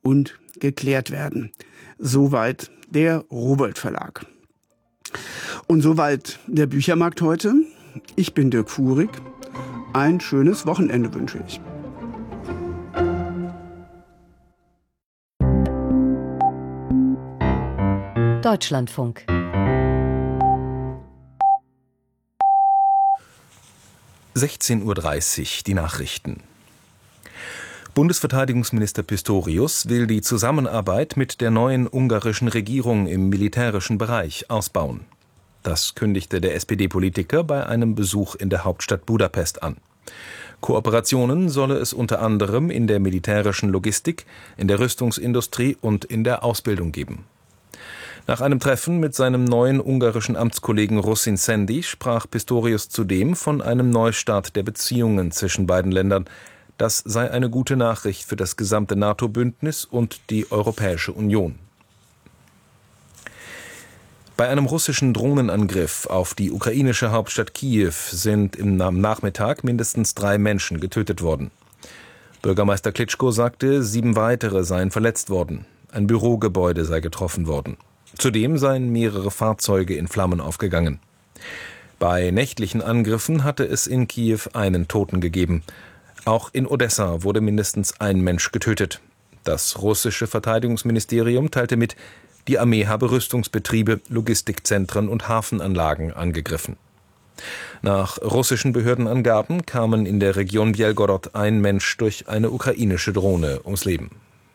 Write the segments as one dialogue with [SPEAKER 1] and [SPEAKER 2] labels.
[SPEAKER 1] und geklärt werden. Soweit der Rowohlt Verlag. Und soweit der Büchermarkt heute. Ich bin Dirk Fuhrig. Ein schönes Wochenende wünsche ich.
[SPEAKER 2] Deutschlandfunk.
[SPEAKER 3] (16:30 Uhr) die Nachrichten. Bundesverteidigungsminister Pistorius will die Zusammenarbeit mit der neuen ungarischen Regierung im militärischen Bereich ausbauen. Das kündigte der SPD-Politiker bei einem Besuch in der Hauptstadt Budapest an. Kooperationen solle es unter anderem in der militärischen Logistik, in der Rüstungsindustrie und in der Ausbildung geben. Nach einem Treffen mit seinem neuen ungarischen Amtskollegen Rusin Szendy sprach Pistorius zudem von einem Neustart der Beziehungen zwischen beiden Ländern. Das sei eine gute Nachricht für das gesamte NATO-Bündnis und die Europäische Union. Bei einem russischen Drohnenangriff auf die ukrainische Hauptstadt Kiew sind am Nachmittag mindestens 3 Menschen getötet worden. Bürgermeister Klitschko sagte, 7 weitere seien verletzt worden. Ein Bürogebäude sei getroffen worden. Zudem seien mehrere Fahrzeuge in Flammen aufgegangen. Bei nächtlichen Angriffen hatte es in Kiew einen Toten gegeben. Auch in Odessa wurde mindestens ein Mensch getötet. Das russische Verteidigungsministerium teilte mit, die Armee habe Rüstungsbetriebe, Logistikzentren und Hafenanlagen angegriffen. Nach russischen Behördenangaben kamen in der Region Bjelgorod ein Mensch durch eine ukrainische Drohne ums Leben.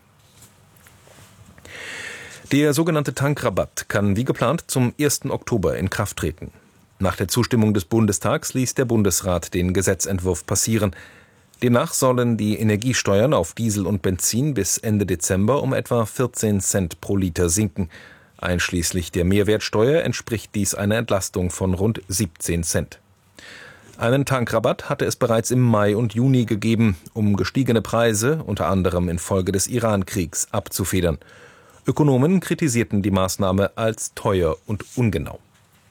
[SPEAKER 3] Der sogenannte Tankrabatt kann wie geplant zum 1. Oktober in Kraft treten. Nach der Zustimmung des Bundestags ließ der Bundesrat den Gesetzentwurf passieren. Demnach sollen die Energiesteuern auf Diesel und Benzin bis Ende Dezember um etwa 14 Cent pro Liter sinken. Einschließlich der Mehrwertsteuer entspricht dies einer Entlastung von rund 17 Cent. Einen Tankrabatt hatte es bereits im Mai und Juni gegeben, um gestiegene Preise, unter anderem infolge des Iran-Kriegs, abzufedern. Ökonomen kritisierten die Maßnahme als teuer und ungenau.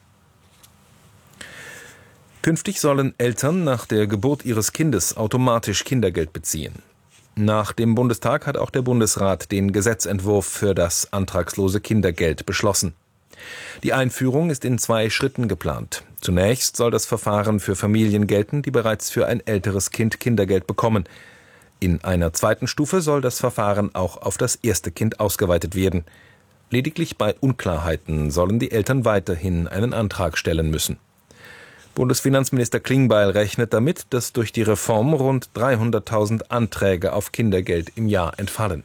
[SPEAKER 3] Künftig sollen Eltern nach der Geburt ihres Kindes automatisch Kindergeld beziehen. Nach dem Bundestag hat auch der Bundesrat den Gesetzentwurf für das antragslose Kindergeld beschlossen. Die Einführung ist in 2 Schritten geplant. Zunächst soll das Verfahren für Familien gelten, die bereits für ein älteres Kind Kindergeld bekommen. In einer zweiten Stufe soll das Verfahren auch auf das erste Kind ausgeweitet werden. Lediglich bei Unklarheiten sollen die Eltern weiterhin einen Antrag stellen müssen. Bundesfinanzminister Klingbeil rechnet damit, dass durch die Reform rund 300.000 Anträge auf Kindergeld im Jahr entfallen.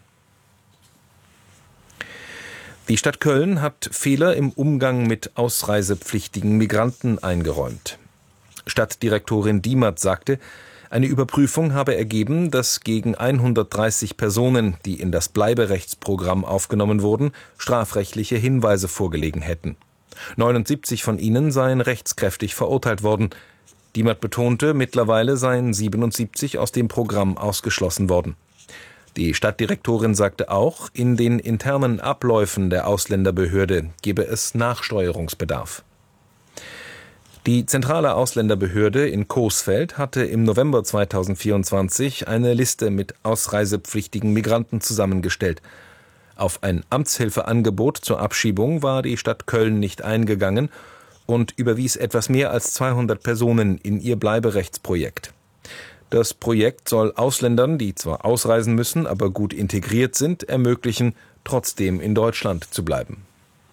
[SPEAKER 3] Die Stadt Köln hat Fehler im Umgang mit ausreisepflichtigen Migranten eingeräumt. Stadtdirektorin Diemert sagte, eine Überprüfung habe ergeben, dass gegen 130 Personen, die in das Bleiberechtsprogramm aufgenommen wurden, strafrechtliche Hinweise vorgelegen hätten. 79 von ihnen seien rechtskräftig verurteilt worden. Diemert betonte, mittlerweile seien 77 aus dem Programm ausgeschlossen worden. Die Stadtdirektorin sagte auch, in den internen Abläufen der Ausländerbehörde gebe es Nachsteuerungsbedarf. Die zentrale Ausländerbehörde in Coesfeld hatte im November 2024 eine Liste mit ausreisepflichtigen Migranten zusammengestellt. Auf ein Amtshilfeangebot zur Abschiebung war die Stadt Köln nicht eingegangen und überwies etwas mehr als 200 Personen in ihr Bleiberechtsprojekt. Das Projekt soll Ausländern, die zwar ausreisen müssen, aber gut integriert sind, ermöglichen, trotzdem in Deutschland zu bleiben.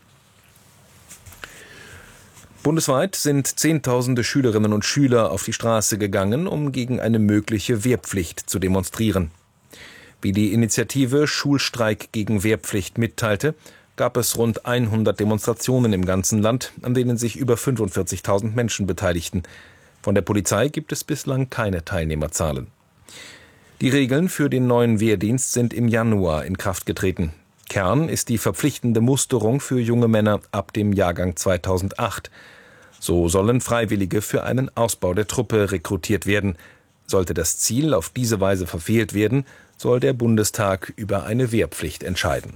[SPEAKER 3] Bundesweit sind Zehntausende Schülerinnen und Schüler auf die Straße gegangen, um gegen eine mögliche Wehrpflicht zu demonstrieren. Wie die Initiative Schulstreik gegen Wehrpflicht mitteilte, gab es rund 100 Demonstrationen im ganzen Land, an denen sich über 45.000 Menschen beteiligten. Von der Polizei gibt es bislang keine Teilnehmerzahlen. Die Regeln für den neuen Wehrdienst sind im Januar in Kraft getreten. Kern ist die verpflichtende Musterung für junge Männer ab dem Jahrgang 2008. So sollen Freiwillige für einen Ausbau der Truppe rekrutiert werden. Sollte das Ziel auf diese Weise verfehlt werden, soll der Bundestag über eine Wehrpflicht entscheiden.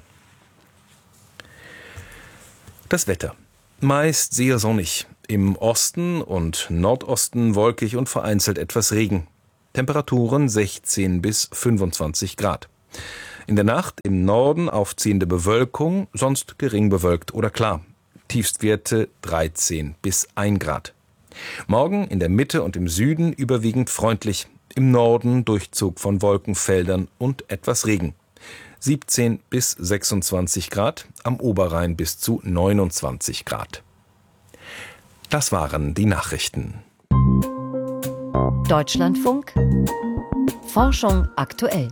[SPEAKER 3] Das Wetter. Meist sehr sonnig. Im Osten und Nordosten wolkig und vereinzelt etwas Regen. Temperaturen 16 bis 25 Grad. In der Nacht im Norden aufziehende Bewölkung, sonst gering bewölkt oder klar. Tiefstwerte 13 bis 1 Grad. Morgen in der Mitte und im Süden überwiegend freundlich. Im Norden Durchzug von Wolkenfeldern und etwas Regen. 17 bis 26 Grad, am Oberrhein bis zu 29 Grad. Das waren die Nachrichten.
[SPEAKER 2] Deutschlandfunk. Forschung aktuell.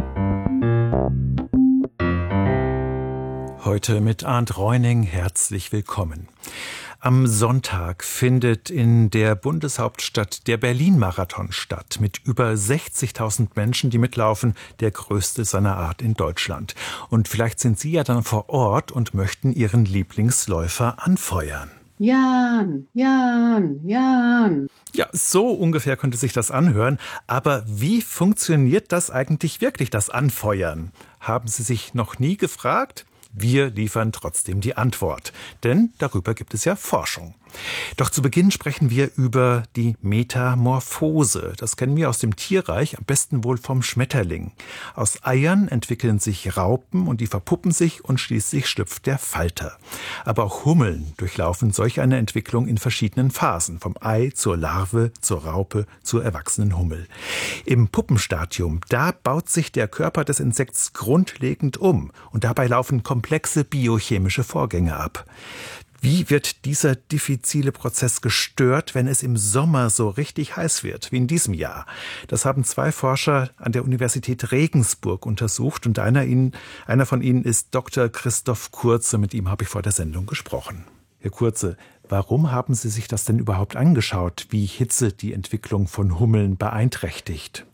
[SPEAKER 4] Heute mit Arndt Reuning. Herzlich willkommen. Am Sonntag findet in der Bundeshauptstadt der Berlin-Marathon statt, mit über 60.000 Menschen, die mitlaufen, der größte seiner Art in Deutschland. Und vielleicht sind Sie ja dann vor Ort und möchten Ihren Lieblingsläufer anfeuern.
[SPEAKER 5] Jan, Jan, Jan.
[SPEAKER 4] Ja, so ungefähr könnte sich das anhören. Aber wie funktioniert das eigentlich wirklich, das Anfeuern? Haben Sie sich noch nie gefragt? Wir liefern trotzdem die Antwort, denn darüber gibt es ja Forschung. Doch zu Beginn sprechen wir über die Metamorphose. Das kennen wir aus dem Tierreich, am besten wohl vom Schmetterling. Aus Eiern entwickeln sich Raupen und die verpuppen sich und schließlich schlüpft der Falter. Aber auch Hummeln durchlaufen solch eine Entwicklung in verschiedenen Phasen, vom Ei zur Larve, zur Raupe, zur erwachsenen Hummel. Im Puppenstadium, da baut sich der Körper des Insekts grundlegend um und dabei laufen komplexe biochemische Vorgänge ab. Wie wird dieser diffizile Prozess gestört, wenn es im Sommer so richtig heiß wird, wie in diesem Jahr? Das haben 2 Forscher an der Universität Regensburg untersucht und einer von ihnen ist Dr. Christoph Kurze. Mit ihm habe ich vor der Sendung gesprochen. Herr Kurze, warum haben Sie sich das denn überhaupt angeschaut, wie Hitze die Entwicklung von Hummeln beeinträchtigt?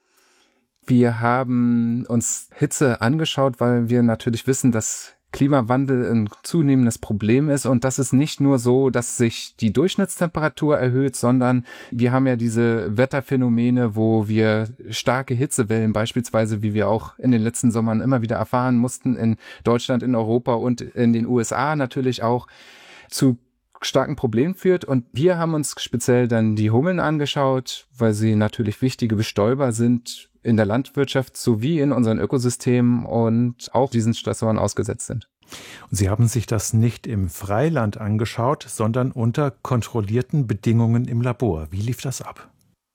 [SPEAKER 6] Wir haben uns Hitze angeschaut, weil wir natürlich wissen, dass Klimawandel ein zunehmendes Problem ist und das ist nicht nur so, dass sich die Durchschnittstemperatur erhöht, sondern wir haben ja diese Wetterphänomene, wo wir starke Hitzewellen beispielsweise, wie wir auch in den letzten Sommern immer wieder erfahren mussten, in Deutschland, in Europa und in den USA natürlich auch, zu starken Problemen führt. Und wir haben uns speziell dann die Hummeln angeschaut, weil sie natürlich wichtige Bestäuber sind in der Landwirtschaft sowie in unseren Ökosystemen und auch diesen Stressoren ausgesetzt sind.
[SPEAKER 4] Und Sie haben sich das nicht im Freiland angeschaut, sondern unter kontrollierten Bedingungen im Labor. Wie lief das ab?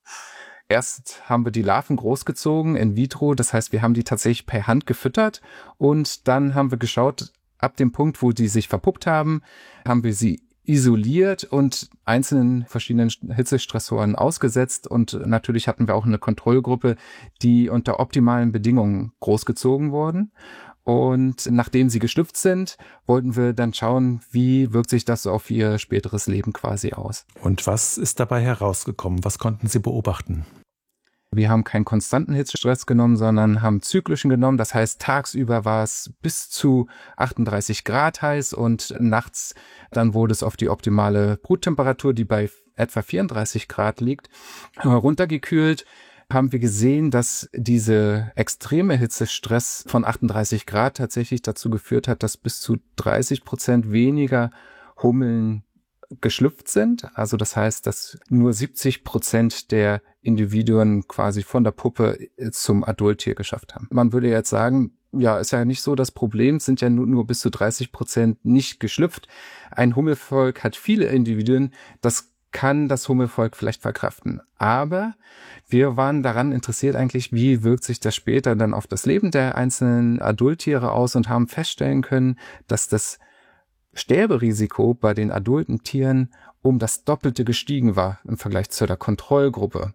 [SPEAKER 6] Erst haben wir die Larven großgezogen in vitro, das heißt, wir haben die tatsächlich per Hand gefüttert und dann haben wir geschaut, ab dem Punkt, wo die sich verpuppt haben, haben wir sie isoliert und einzelnen verschiedenen Hitzestressoren ausgesetzt und natürlich hatten wir auch eine Kontrollgruppe, die unter optimalen Bedingungen großgezogen wurden. Und nachdem sie geschlüpft sind, wollten wir dann schauen, wie wirkt sich das auf ihr späteres Leben quasi aus.
[SPEAKER 4] Und was ist dabei herausgekommen? Was konnten Sie beobachten?
[SPEAKER 6] Wir haben keinen konstanten Hitzestress genommen, sondern haben zyklischen genommen. Das heißt, tagsüber war es bis zu 38 Grad heiß und nachts dann wurde es auf die optimale Bruttemperatur, die bei etwa 34 Grad liegt, runtergekühlt. Haben wir gesehen, dass diese extreme Hitzestress von 38 Grad tatsächlich dazu geführt hat, dass bis zu 30% weniger Hummeln geschlüpft sind. Also das heißt, dass nur 70% der Individuen quasi von der Puppe zum Adulttier geschafft haben. Man würde jetzt sagen, ja, ist ja nicht so das Problem, es sind ja nur bis zu 30% nicht geschlüpft. Ein Hummelvolk hat viele Individuen, das kann das Hummelvolk vielleicht verkraften. Aber wir waren daran interessiert eigentlich, wie wirkt sich das später dann auf das Leben der einzelnen Adulttiere aus und haben feststellen können, dass das Sterberisiko bei den adulten Tieren um das Doppelte gestiegen war im Vergleich zu der Kontrollgruppe.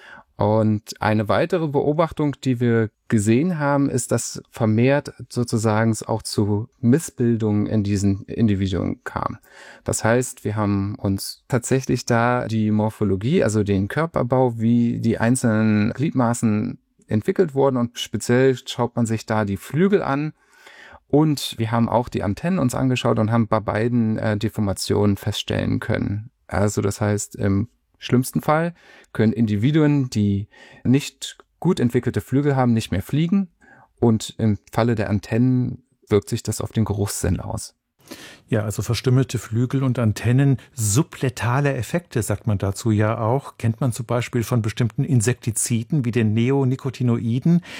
[SPEAKER 6] Und eine weitere Beobachtung, die wir gesehen haben, ist, dass vermehrt sozusagen auch zu Missbildungen in diesen Individuen kam. Das heißt, wir haben uns tatsächlich da die Morphologie, also den Körperbau, wie die einzelnen Gliedmaßen entwickelt wurden und speziell schaut man sich da die Flügel an. Und wir haben auch die Antennen uns angeschaut und haben bei beiden Deformationen feststellen können. Also das heißt, im schlimmsten Fall können Individuen, die nicht gut entwickelte Flügel haben, nicht mehr fliegen. Und im Falle der Antennen wirkt sich das auf den Geruchssinn aus.
[SPEAKER 4] Ja, also verstümmelte Flügel und Antennen, subletale Effekte, sagt man dazu ja auch. Kennt man zum Beispiel von bestimmten Insektiziden wie den Neonicotinoiden.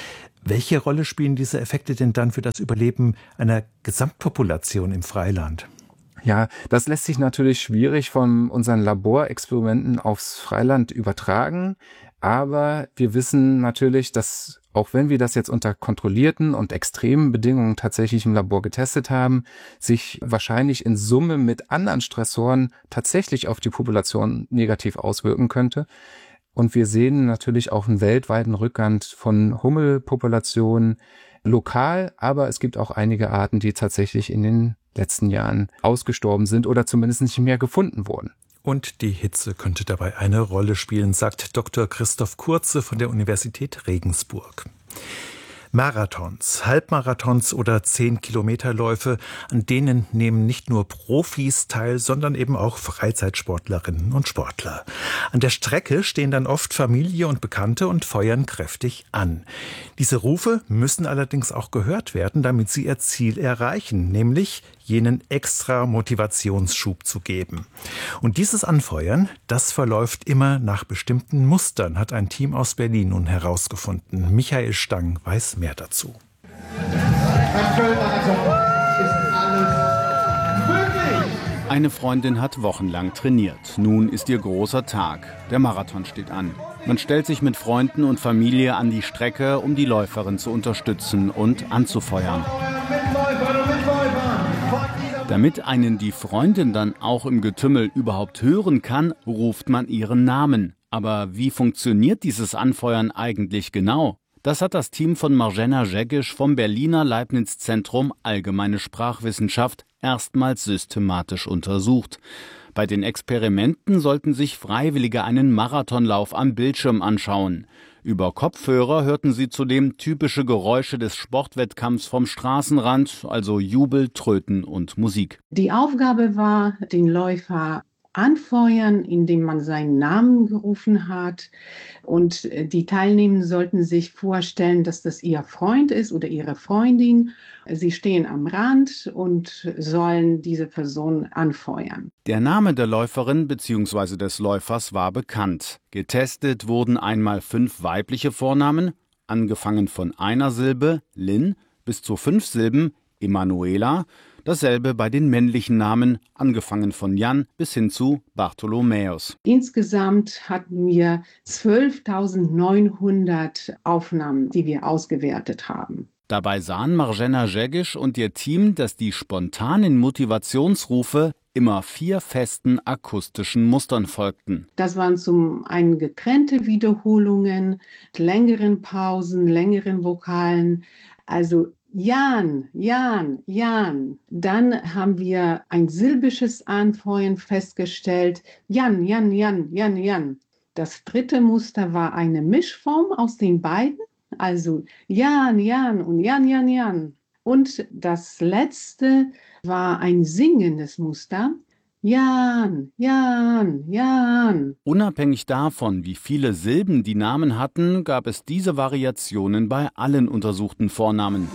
[SPEAKER 4] Welche Rolle spielen diese Effekte denn dann für das Überleben einer Gesamtpopulation im Freiland?
[SPEAKER 6] Ja, das lässt sich natürlich schwierig von unseren Laborexperimenten aufs Freiland übertragen. Aber wir wissen natürlich, dass auch wenn wir das jetzt unter kontrollierten und extremen Bedingungen tatsächlich im Labor getestet haben, sich wahrscheinlich in Summe mit anderen Stressoren tatsächlich auf die Population negativ auswirken könnte. Und wir sehen natürlich auch einen weltweiten Rückgang von Hummelpopulationen lokal, aber es gibt auch einige Arten, die tatsächlich in den letzten Jahren ausgestorben sind oder zumindest nicht mehr gefunden wurden.
[SPEAKER 4] Und die Hitze könnte dabei eine Rolle spielen, sagt Dr. Christoph Kurze von der Universität Regensburg. Marathons, Halbmarathons oder 10-Kilometer-Läufe, an denen nehmen nicht nur Profis teil, sondern eben auch Freizeitsportlerinnen und Sportler. An der Strecke stehen dann oft Familie und Bekannte und feuern kräftig an. Diese Rufe müssen allerdings auch gehört werden, damit sie ihr Ziel erreichen, nämlich jenen extra Motivationsschub zu geben. Und dieses Anfeuern, das verläuft immer nach bestimmten Mustern, hat ein Team aus Berlin nun herausgefunden. Michael Stang weiß mehr dazu.
[SPEAKER 7] Eine Freundin hat wochenlang trainiert. Nun ist ihr großer Tag. Der Marathon steht an. Man stellt sich mit Freunden und Familie an die Strecke, um die Läuferin zu unterstützen und anzufeuern. Damit einen die Freundin dann auch im Getümmel überhaupt hören kann, ruft man ihren Namen. Aber wie funktioniert dieses Anfeuern eigentlich genau? Das hat das Team von Marzena Jegisch vom Berliner Leibniz-Zentrum Allgemeine Sprachwissenschaft erstmals systematisch untersucht. Bei den Experimenten sollten sich Freiwillige einen Marathonlauf am Bildschirm anschauen. Über Kopfhörer hörten sie zudem typische Geräusche des Sportwettkampfs vom Straßenrand, also Jubel, Tröten und Musik.
[SPEAKER 5] Die Aufgabe war, den Läufer anfeuern, indem man seinen Namen gerufen hat. Und die Teilnehmenden sollten sich vorstellen, dass das ihr Freund ist oder ihre Freundin. Sie stehen am Rand und sollen diese Person anfeuern.
[SPEAKER 7] Der Name der Läuferin bzw. des Läufers war bekannt. Getestet wurden einmal 5 weibliche Vornamen, angefangen von einer Silbe, Lynn, bis zu 5 Silben, Emanuela. Dasselbe bei den männlichen Namen, angefangen von Jan bis hin zu Bartholomäus.
[SPEAKER 5] Insgesamt hatten wir 12.900 Aufnahmen, die wir ausgewertet haben.
[SPEAKER 7] Dabei sahen Marzena Jegisch und ihr Team, dass die spontanen Motivationsrufe immer 4 festen akustischen Mustern folgten.
[SPEAKER 5] Das waren zum einen getrennte Wiederholungen, längeren Pausen, längeren Vokalen, also Jan, Jan, Jan. Dann haben wir ein silbisches Anfeuern festgestellt. Jan, Jan, Jan, Jan, Jan. Das dritte Muster war eine Mischform aus den beiden. Also Jan, Jan und Jan, Jan, Jan. Und das letzte war ein singendes Muster. Jan, Jan, Jan.
[SPEAKER 7] Unabhängig davon, wie viele Silben die Namen hatten, gab es diese Variationen bei allen untersuchten Vornamen.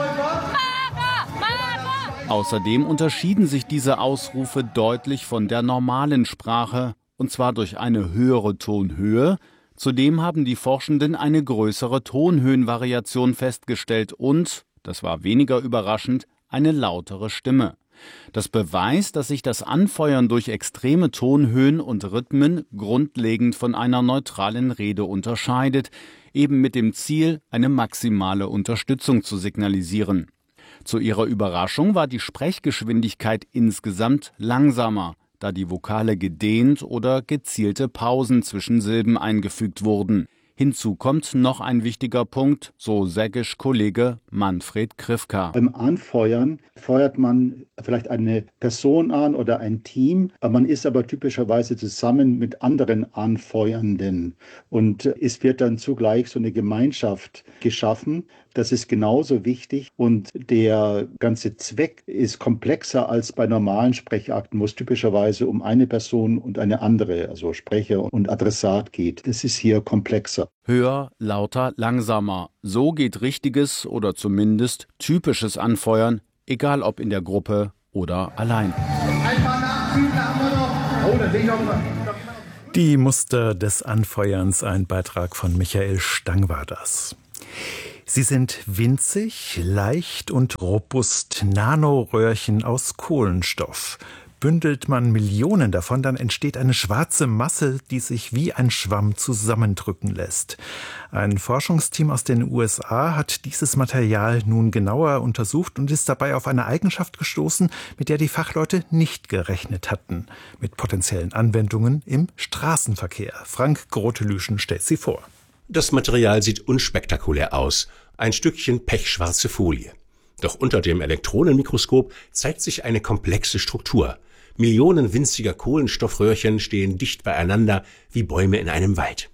[SPEAKER 7] Außerdem unterschieden sich diese Ausrufe deutlich von der normalen Sprache, und zwar durch eine höhere Tonhöhe. Zudem haben die Forschenden eine größere Tonhöhenvariation festgestellt und, das war weniger überraschend, eine lautere Stimme. Das beweist, dass sich das Anfeuern durch extreme Tonhöhen und Rhythmen grundlegend von einer neutralen Rede unterscheidet, eben mit dem Ziel, eine maximale Unterstützung zu signalisieren. Zu ihrer Überraschung war die Sprechgeschwindigkeit insgesamt langsamer, da die Vokale gedehnt oder gezielte Pausen zwischen Silben eingefügt wurden. Hinzu kommt noch ein wichtiger Punkt, so Jegisch-Kollege Manfred Krivka.
[SPEAKER 8] Beim Anfeuern feuert man vielleicht eine Person an oder ein Team. Man ist aber typischerweise zusammen mit anderen Anfeuernden. Und es wird dann zugleich so eine Gemeinschaft geschaffen. Das ist genauso wichtig. Und der ganze Zweck ist komplexer als bei normalen Sprechakten, wo es typischerweise um eine Person und eine andere, also Sprecher und Adressat geht. Das ist hier komplexer.
[SPEAKER 7] Höher, lauter, langsamer. So geht richtiges oder zumindest typisches Anfeuern, egal ob in der Gruppe oder allein.
[SPEAKER 4] Die Muster des Anfeuerns, ein Beitrag von Michael Stang war das. Sie sind winzig, leicht und robust. Nanoröhrchen aus Kohlenstoff. Bündelt man Millionen davon, dann entsteht eine schwarze Masse, die sich wie ein Schwamm zusammendrücken lässt. Ein Forschungsteam aus den USA hat dieses Material nun genauer untersucht und ist dabei auf eine Eigenschaft gestoßen, mit der die Fachleute nicht gerechnet hatten. Mit potenziellen Anwendungen im Straßenverkehr. Frank Grotelüschen stellt sie vor.
[SPEAKER 9] Das Material sieht unspektakulär aus. Ein Stückchen pechschwarze Folie. Doch unter dem Elektronenmikroskop zeigt sich eine komplexe Struktur. Millionen winziger Kohlenstoffröhrchen stehen dicht beieinander wie Bäume in einem Wald.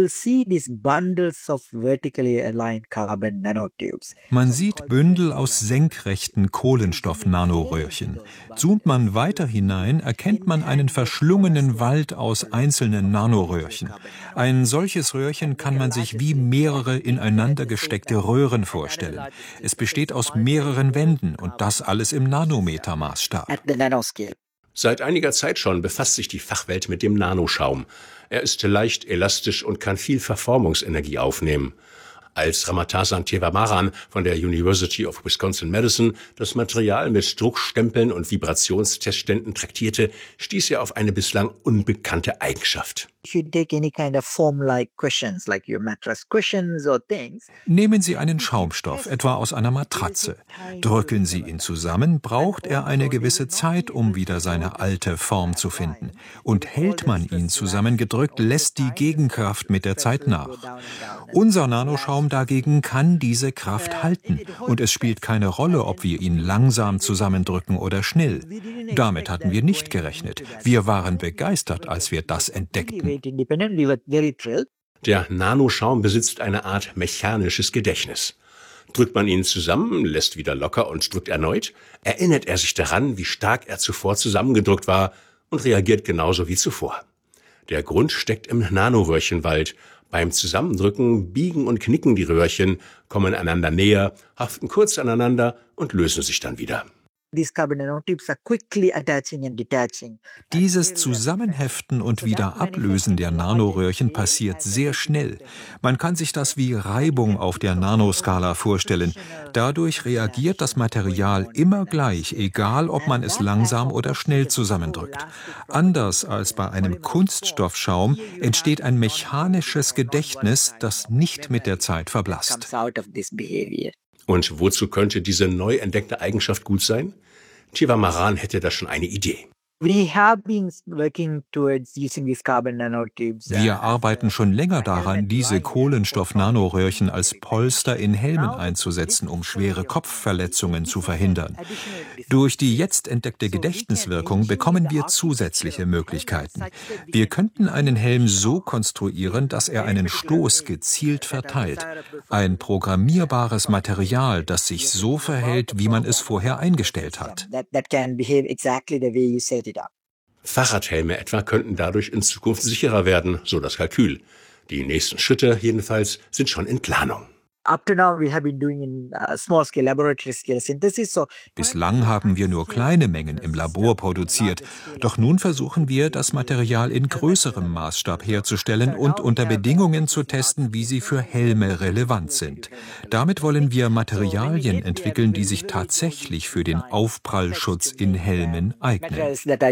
[SPEAKER 10] Man sieht Bündel aus senkrechten Kohlenstoff-Nanoröhrchen. Zoomt man weiter hinein, erkennt man einen verschlungenen Wald aus einzelnen Nanoröhrchen. Ein solches Röhrchen kann man sich wie mehrere ineinander gesteckte Röhren vorstellen. Es besteht aus mehreren Wänden und das alles im Nanometermaßstab.
[SPEAKER 9] Seit einiger Zeit schon befasst sich die Fachwelt mit dem Nanoschaum. Er ist leicht, elastisch und kann viel Verformungsenergie aufnehmen. Als Ramathasan Thevammaranan von der University of Wisconsin-Madison das Material mit Druckstempeln und Vibrationstestständen traktierte, stieß er auf eine bislang unbekannte Eigenschaft.
[SPEAKER 10] Nehmen Sie einen Schaumstoff, etwa aus einer Matratze. Drücken Sie ihn zusammen, braucht er eine gewisse Zeit, um wieder seine alte Form zu finden. Und hält man ihn zusammengedrückt, lässt die Gegenkraft mit der Zeit nach. Unser Nanoschaum dagegen kann diese Kraft halten. Und es spielt keine Rolle, ob wir ihn langsam zusammendrücken oder schnell. Damit hatten wir nicht gerechnet. Wir waren begeistert, als wir das entdeckten.
[SPEAKER 9] Der Nanoschaum besitzt eine Art mechanisches Gedächtnis. Drückt man ihn zusammen, lässt wieder locker und drückt erneut, erinnert er sich daran, wie stark er zuvor zusammengedrückt war und reagiert genauso wie zuvor. Der Grund steckt im Nanoröhrchenwald. Beim Zusammendrücken biegen und knicken die Röhrchen, kommen einander näher, haften kurz aneinander und lösen sich dann wieder.
[SPEAKER 10] Dieses Zusammenheften und wieder Ablösen der Nanoröhrchen passiert sehr schnell. Man kann sich das wie Reibung auf der Nanoskala vorstellen. Dadurch reagiert das Material immer gleich, egal ob man es langsam oder schnell zusammendrückt. Anders als bei einem Kunststoffschaum entsteht ein mechanisches Gedächtnis, das nicht mit der Zeit verblasst.
[SPEAKER 9] Und wozu könnte diese neu entdeckte Eigenschaft gut sein? Thevammaranan hätte da schon eine Idee.
[SPEAKER 10] Wir arbeiten schon länger daran, diese Kohlenstoff-Nanoröhrchen als Polster in Helmen einzusetzen, um schwere Kopfverletzungen zu verhindern. Durch die jetzt entdeckte Gedächtniswirkung bekommen wir zusätzliche Möglichkeiten. Wir könnten einen Helm so konstruieren, dass er einen Stoß gezielt verteilt. Ein programmierbares Material, das sich so verhält, wie man es vorher eingestellt hat.
[SPEAKER 9] Fahrradhelme etwa könnten dadurch in Zukunft sicherer werden, so das Kalkül. Die nächsten Schritte jedenfalls sind schon in Planung.
[SPEAKER 10] Bislang haben wir nur kleine Mengen im Labor produziert. Doch nun versuchen wir, das Material in größerem Maßstab herzustellen und unter Bedingungen zu testen, wie sie für Helme relevant sind. Damit wollen wir Materialien entwickeln, die sich tatsächlich für den Aufprallschutz in Helmen eignen.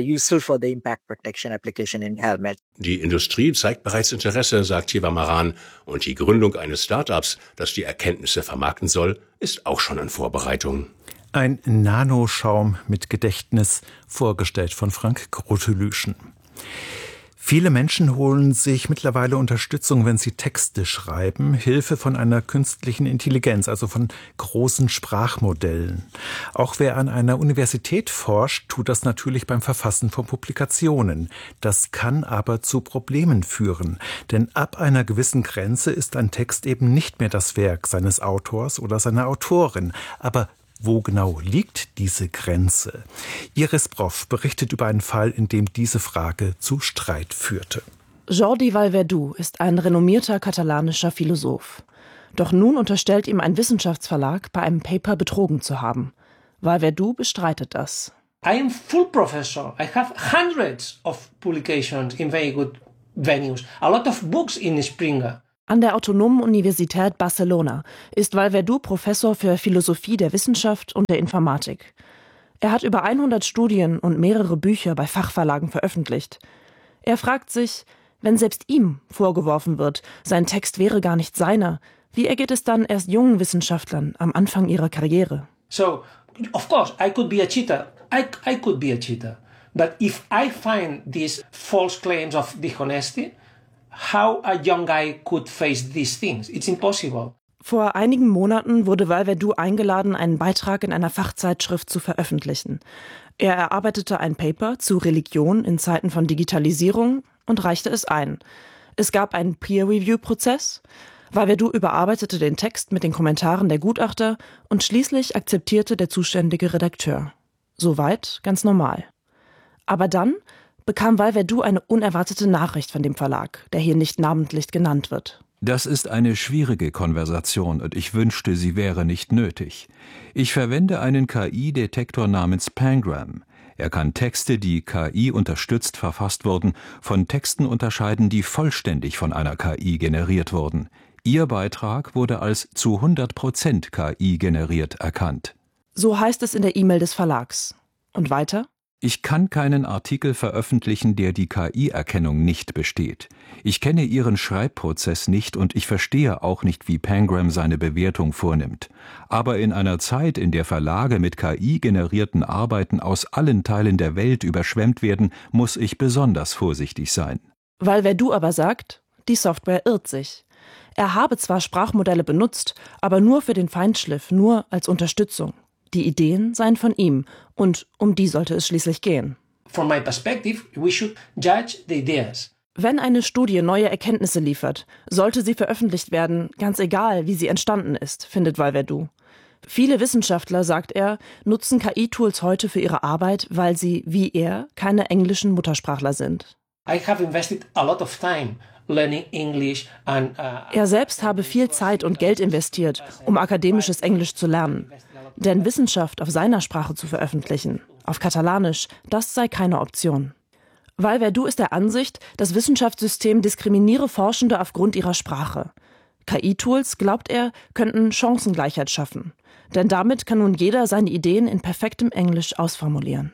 [SPEAKER 9] Die Industrie zeigt bereits Interesse, sagt Thevammaranan, und die Gründung eines Start-ups, das die Erkenntnisse vermarkten soll, ist auch schon in Vorbereitung.
[SPEAKER 4] Ein Nanoschaum mit Gedächtnis, vorgestellt von Frank Grotelüschen. Viele Menschen holen sich mittlerweile Unterstützung, wenn sie Texte schreiben, Hilfe von einer künstlichen Intelligenz, also von großen Sprachmodellen. Auch wer an einer Universität forscht, tut das natürlich beim Verfassen von Publikationen. Das kann aber zu Problemen führen, denn ab einer gewissen Grenze ist ein Text eben nicht mehr das Werk seines Autors oder seiner Autorin. Aber wo genau liegt diese Grenze? Iris Broff berichtet über einen Fall, in dem diese Frage zu Streit führte.
[SPEAKER 11] Jordi Vallverdú ist ein renommierter katalanischer Philosoph. Doch nun unterstellt ihm ein Wissenschaftsverlag, bei einem Paper betrogen zu haben. Vallverdú bestreitet das.
[SPEAKER 12] I am full professor. I have hundreds of publications in very good venues. A lot of books in Springer.
[SPEAKER 11] An der Autonomen Universität Barcelona ist Vallverdú Professor für Philosophie der Wissenschaft und der Informatik. Er hat über 100 Studien und mehrere Bücher bei Fachverlagen veröffentlicht. Er fragt sich, wenn selbst ihm vorgeworfen wird, sein Text wäre gar nicht seiner, wie ergeht es dann erst jungen Wissenschaftlern am Anfang ihrer Karriere?
[SPEAKER 12] So, of course, I could be a cheater. I could be a cheater. But if I find these false claims of dishonesty, how a young guy could face these things? It's impossible.
[SPEAKER 11] Vor einigen Monaten wurde Vallverdú eingeladen, einen Beitrag in einer Fachzeitschrift zu veröffentlichen. Er erarbeitete ein Paper zu Religion in Zeiten von Digitalisierung und reichte es ein. Es gab einen Peer-Review-Prozess. Vallverdú überarbeitete den Text mit den Kommentaren der Gutachter und schließlich akzeptierte der zuständige Redakteur. Soweit ganz normal. Aber dann bekam Vallverdú eine unerwartete Nachricht von dem Verlag, der hier nicht namentlich genannt wird.
[SPEAKER 10] Das ist eine schwierige Konversation und ich wünschte, sie wäre nicht nötig. Ich verwende einen KI-Detektor namens Pangram. Er kann Texte, die KI unterstützt verfasst wurden, von Texten unterscheiden, die vollständig von einer KI generiert wurden. Ihr Beitrag wurde als zu 100% KI generiert erkannt.
[SPEAKER 11] So heißt es in der E-Mail des Verlags. Und weiter?
[SPEAKER 10] Ich kann keinen Artikel veröffentlichen, der die KI-Erkennung nicht besteht. Ich kenne Ihren Schreibprozess nicht und ich verstehe auch nicht, wie Pangram seine Bewertung vornimmt. Aber in einer Zeit, in der Verlage mit KI-generierten Arbeiten aus allen Teilen der Welt überschwemmt werden, muss ich besonders vorsichtig sein.
[SPEAKER 11] Vallverdú aber sagt, die Software irrt sich. Er habe zwar Sprachmodelle benutzt, aber nur für den Feinschliff, nur als Unterstützung. Die Ideen seien von ihm und um die sollte es schließlich gehen.
[SPEAKER 12] From my perspective, we should judge the ideas.
[SPEAKER 11] Wenn eine Studie neue Erkenntnisse liefert, sollte sie veröffentlicht werden, ganz egal, wie sie entstanden ist, findet Vallverdú. Viele Wissenschaftler, sagt er, nutzen KI-Tools heute für ihre Arbeit, weil sie, wie er, keine englischen Muttersprachler sind.
[SPEAKER 12] I have invested a lot of time learning English and
[SPEAKER 11] Er selbst habe viel Zeit und Geld investiert, um akademisches Englisch zu lernen. Denn Wissenschaft auf seiner Sprache zu veröffentlichen, auf Katalanisch, das sei keine Option. Vallverdú ist der Ansicht, das Wissenschaftssystem diskriminiere Forschende aufgrund ihrer Sprache. KI-Tools, glaubt er, könnten Chancengleichheit schaffen. Denn damit kann nun jeder seine Ideen in perfektem Englisch ausformulieren.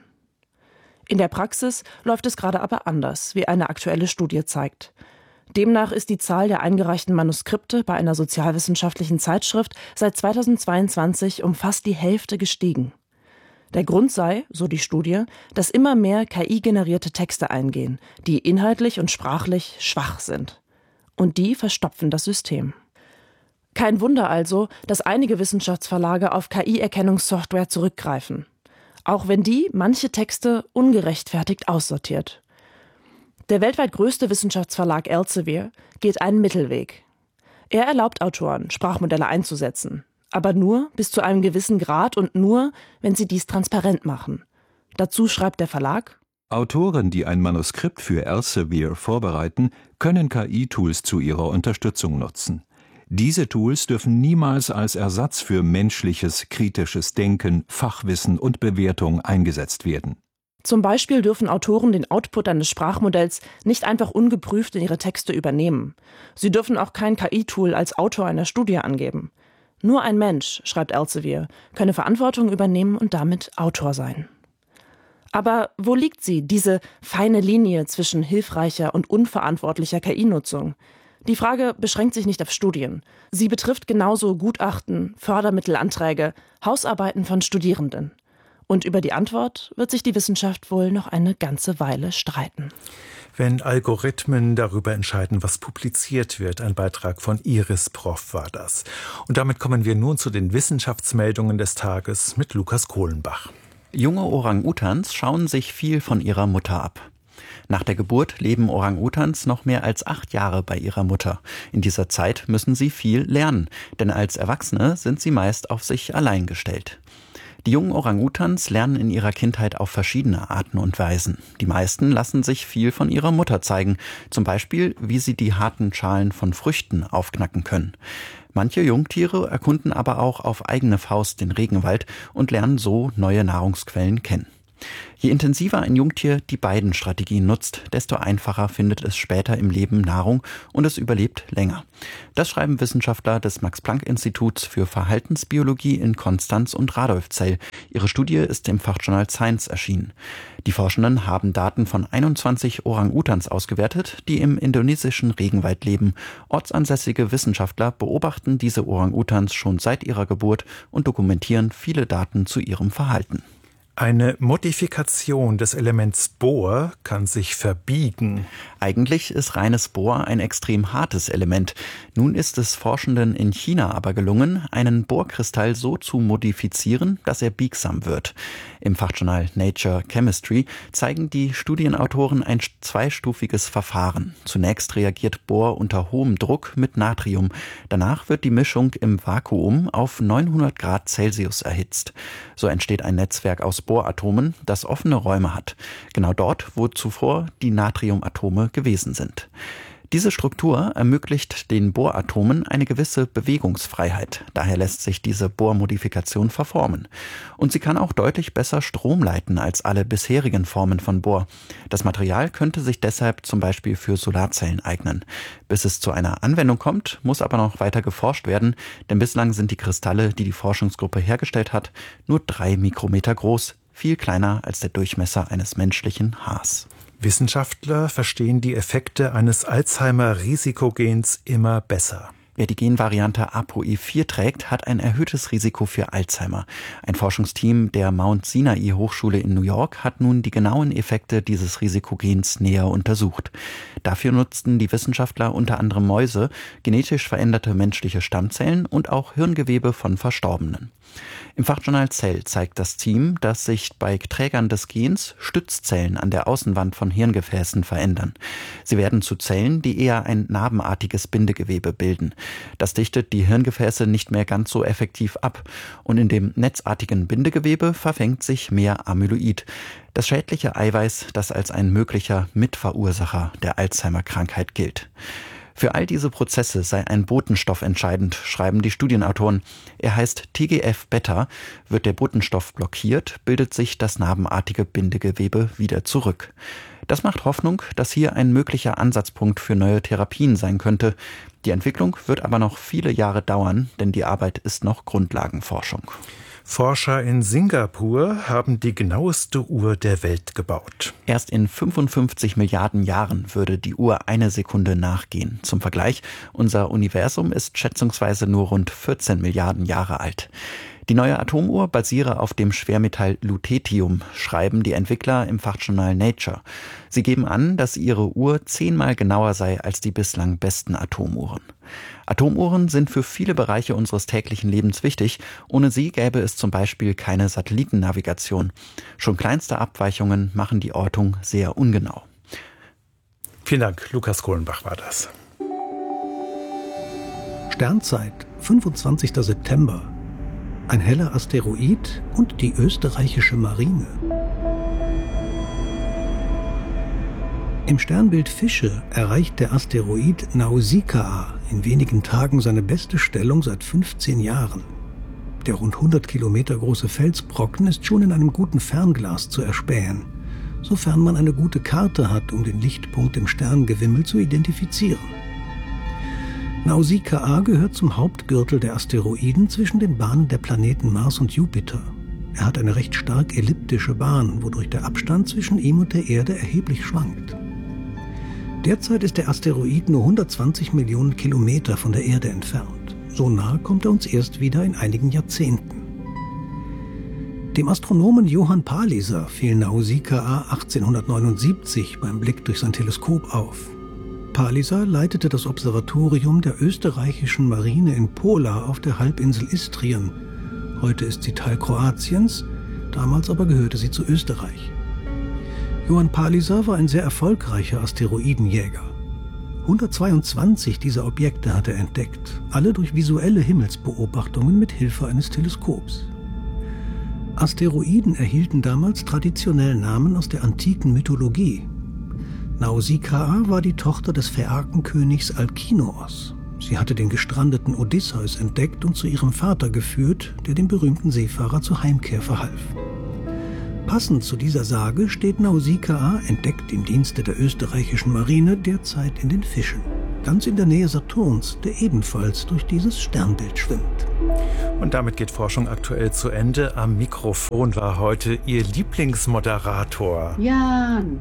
[SPEAKER 11] In der Praxis läuft es gerade aber anders, wie eine aktuelle Studie zeigt. Demnach ist die Zahl der eingereichten Manuskripte bei einer sozialwissenschaftlichen Zeitschrift seit 2022 um fast die Hälfte gestiegen. Der Grund sei, so die Studie, dass immer mehr KI-generierte Texte eingehen, die inhaltlich und sprachlich schwach sind. Und die verstopfen das System. Kein Wunder also, dass einige Wissenschaftsverlage auf KI-Erkennungssoftware zurückgreifen. Auch wenn die manche Texte ungerechtfertigt aussortiert. Der weltweit größte Wissenschaftsverlag Elsevier geht einen Mittelweg. Er erlaubt Autoren, Sprachmodelle einzusetzen, aber nur bis zu einem gewissen Grad und nur, wenn sie dies transparent machen. Dazu schreibt der Verlag:
[SPEAKER 10] Autoren, die ein Manuskript für Elsevier vorbereiten, können KI-Tools zu ihrer Unterstützung nutzen. Diese Tools dürfen niemals als Ersatz für menschliches, kritisches Denken, Fachwissen und Bewertung eingesetzt werden.
[SPEAKER 11] Zum Beispiel dürfen Autoren den Output eines Sprachmodells nicht einfach ungeprüft in ihre Texte übernehmen. Sie dürfen auch kein KI-Tool als Autor einer Studie angeben. Nur ein Mensch, schreibt Elsevier, könne Verantwortung übernehmen und damit Autor sein. Aber wo liegt sie, diese feine Linie zwischen hilfreicher und unverantwortlicher KI-Nutzung? Die Frage beschränkt sich nicht auf Studien. Sie betrifft genauso Gutachten, Fördermittelanträge, Hausarbeiten von Studierenden. Und über die Antwort wird sich die Wissenschaft wohl noch eine ganze Weile streiten.
[SPEAKER 4] Wenn Algorithmen darüber entscheiden, was publiziert wird, ein Beitrag von Iris Prof war das. Und damit kommen wir nun zu den Wissenschaftsmeldungen des Tages mit Lukas Kohlenbach.
[SPEAKER 13] Junge Orang-Utans schauen sich viel von ihrer Mutter ab. Nach der Geburt leben Orang-Utans noch mehr als 8 Jahre bei ihrer Mutter. In dieser Zeit müssen sie viel lernen, denn als Erwachsene sind sie meist auf sich allein gestellt. Die jungen Orang-Utans lernen in ihrer Kindheit auf verschiedene Arten und Weisen. Die meisten lassen sich viel von ihrer Mutter zeigen, zum Beispiel, wie sie die harten Schalen von Früchten aufknacken können. Manche Jungtiere erkunden aber auch auf eigene Faust den Regenwald und lernen so neue Nahrungsquellen kennen. Je intensiver ein Jungtier die beiden Strategien nutzt, desto einfacher findet es später im Leben Nahrung und es überlebt länger. Das schreiben Wissenschaftler des Max-Planck-Instituts für Verhaltensbiologie in Konstanz und Radolfzell. Ihre Studie ist im Fachjournal Science erschienen. Die Forschenden haben Daten von 21 Orang-Utans ausgewertet, die im indonesischen Regenwald leben. Ortsansässige Wissenschaftler beobachten diese Orang-Utans schon seit ihrer Geburt und dokumentieren viele Daten zu ihrem Verhalten.
[SPEAKER 4] Eine Modifikation des Elements Bohr kann sich verbiegen.
[SPEAKER 13] Eigentlich ist reines Bohr ein extrem hartes Element. Nun ist es Forschenden in China aber gelungen, einen Bohrkristall so zu modifizieren, dass er biegsam wird. Im Fachjournal Nature Chemistry zeigen die Studienautoren ein zweistufiges Verfahren. Zunächst reagiert Bohr unter hohem Druck mit Natrium. Danach wird die Mischung im Vakuum auf 900 Grad Celsius erhitzt. So entsteht ein Netzwerk aus Bohratomen, das offene Räume hat. Genau dort, wo zuvor die Natriumatome gewesen sind. Diese Struktur ermöglicht den Bohratomen eine gewisse Bewegungsfreiheit. Daher lässt sich diese Bohrmodifikation verformen. Und sie kann auch deutlich besser Strom leiten als alle bisherigen Formen von Bohr. Das Material könnte sich deshalb zum Beispiel für Solarzellen eignen. Bis es zu einer Anwendung kommt, muss aber noch weiter geforscht werden, denn bislang sind die Kristalle, die die Forschungsgruppe hergestellt hat, nur 3 Mikrometer groß, viel kleiner als der Durchmesser eines menschlichen Haars.
[SPEAKER 4] Wissenschaftler verstehen die Effekte eines Alzheimer-Risikogens immer besser.
[SPEAKER 13] Wer die Genvariante ApoE4 trägt, hat ein erhöhtes Risiko für Alzheimer. Ein Forschungsteam der Mount Sinai Hochschule in New York hat nun die genauen Effekte dieses Risikogens näher untersucht. Dafür nutzten die Wissenschaftler unter anderem Mäuse, genetisch veränderte menschliche Stammzellen und auch Hirngewebe von Verstorbenen. Im Fachjournal Cell zeigt das Team, dass sich bei Trägern des Gens Stützzellen an der Außenwand von Hirngefäßen verändern. Sie werden zu Zellen, die eher ein narbenartiges Bindegewebe bilden. Das dichtet die Hirngefäße nicht mehr ganz so effektiv ab. Und in dem netzartigen Bindegewebe verfängt sich mehr Amyloid. Das schädliche Eiweiß, das als ein möglicher Mitverursacher der Alzheimer-Krankheit gilt. Für all diese Prozesse sei ein Botenstoff entscheidend, schreiben die Studienautoren. Er heißt TGF-Beta. Wird der Botenstoff blockiert, bildet sich das narbenartige Bindegewebe wieder zurück. Das macht Hoffnung, dass hier ein möglicher Ansatzpunkt für neue Therapien sein könnte. Die Entwicklung wird aber noch viele Jahre dauern, denn die Arbeit ist noch Grundlagenforschung.
[SPEAKER 4] Forscher in Singapur haben die genaueste Uhr der Welt gebaut.
[SPEAKER 13] Erst in 55 Milliarden Jahren würde die Uhr eine Sekunde nachgehen. Zum Vergleich, unser Universum ist schätzungsweise nur rund 14 Milliarden Jahre alt. Die neue Atomuhr basiere auf dem Schwermetall Lutetium, schreiben die Entwickler im Fachjournal Nature. Sie geben an, dass ihre Uhr 10-mal genauer sei als die bislang besten Atomuhren. Atomuhren sind für viele Bereiche unseres täglichen Lebens wichtig. Ohne sie gäbe es zum Beispiel keine Satellitennavigation. Schon kleinste Abweichungen machen die Ortung sehr ungenau.
[SPEAKER 4] Vielen Dank, Lukas Kohlenbach war das.
[SPEAKER 14] Sternzeit, 25. September. Ein heller Asteroid und die österreichische Marine. Im Sternbild Fische erreicht der Asteroid Nausikaa in wenigen Tagen seine beste Stellung seit 15 Jahren. Der rund 100 Kilometer große Felsbrocken ist schon in einem guten Fernglas zu erspähen, sofern man eine gute Karte hat, um den Lichtpunkt im Sternengewimmel zu identifizieren. Nausikaa gehört zum Hauptgürtel der Asteroiden zwischen den Bahnen der Planeten Mars und Jupiter. Er hat eine recht stark elliptische Bahn, wodurch der Abstand zwischen ihm und der Erde erheblich schwankt. Derzeit ist der Asteroid nur 120 Millionen Kilometer von der Erde entfernt. So nah kommt er uns erst wieder in einigen Jahrzehnten. Dem Astronomen Johann Palliser fiel Nausikaa 1879 beim Blick durch sein Teleskop auf. Palliser leitete das Observatorium der österreichischen Marine in Pola auf der Halbinsel Istrien. Heute ist sie Teil Kroatiens, damals aber gehörte sie zu Österreich. Johann Palliser war ein sehr erfolgreicher Asteroidenjäger. 122 dieser Objekte hat er entdeckt, alle durch visuelle Himmelsbeobachtungen mit Hilfe eines Teleskops. Asteroiden erhielten damals traditionell Namen aus der antiken Mythologie. Nausikaa war die Tochter des Phäakenkönigs Alkinoos. Sie hatte den gestrandeten Odysseus entdeckt und zu ihrem Vater geführt, der dem berühmten Seefahrer zur Heimkehr verhalf. Passend zu dieser Sage steht Nausikaa, entdeckt im Dienste der österreichischen Marine, derzeit in den Fischen. Ganz in der Nähe Saturns, der ebenfalls durch dieses Sternbild schwimmt.
[SPEAKER 4] Und damit geht Forschung aktuell zu Ende. Am Mikrofon war heute Ihr Lieblingsmoderator.
[SPEAKER 5] Jan.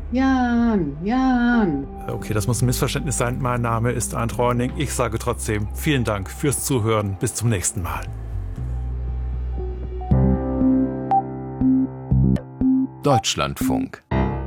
[SPEAKER 4] Okay, das muss ein Missverständnis sein. Mein Name ist Arndt Reuning. Ich sage trotzdem vielen Dank fürs Zuhören. Bis zum nächsten Mal.
[SPEAKER 3] Deutschlandfunk.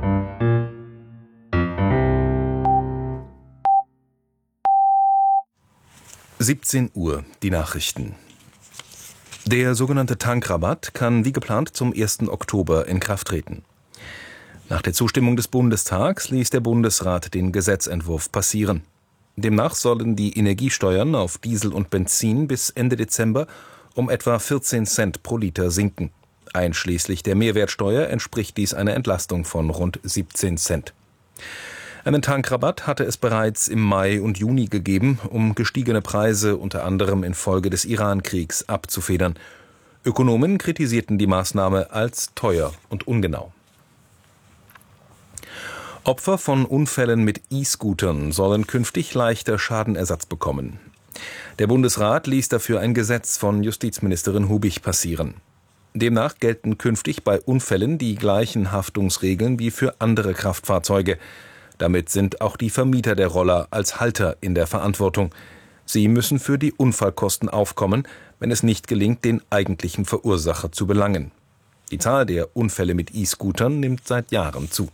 [SPEAKER 3] (17 Uhr) Die Nachrichten. Der sogenannte Tankrabatt kann wie geplant zum 1. Oktober in Kraft treten. Nach der Zustimmung des Bundestags ließ der Bundesrat den Gesetzentwurf passieren. Demnach sollen die Energiesteuern auf Diesel und Benzin bis Ende Dezember um etwa 14 Cent pro Liter sinken. Einschließlich der Mehrwertsteuer entspricht dies einer Entlastung von rund 17 Cent. Einen Tankrabatt hatte es bereits im Mai und Juni gegeben, um gestiegene Preise unter anderem infolge des Iran-Kriegs abzufedern. Ökonomen kritisierten die Maßnahme als teuer und ungenau. Opfer von Unfällen mit E-Scootern sollen künftig leichter Schadenersatz bekommen. Der Bundesrat ließ dafür ein Gesetz von Justizministerin Hubig passieren. Demnach gelten künftig bei Unfällen die gleichen Haftungsregeln wie für andere Kraftfahrzeuge. Damit sind auch die Vermieter der Roller als Halter in der Verantwortung. Sie müssen für die Unfallkosten aufkommen, wenn es nicht gelingt, den eigentlichen Verursacher zu belangen. Die Zahl der Unfälle mit E-Scootern nimmt seit Jahren zu.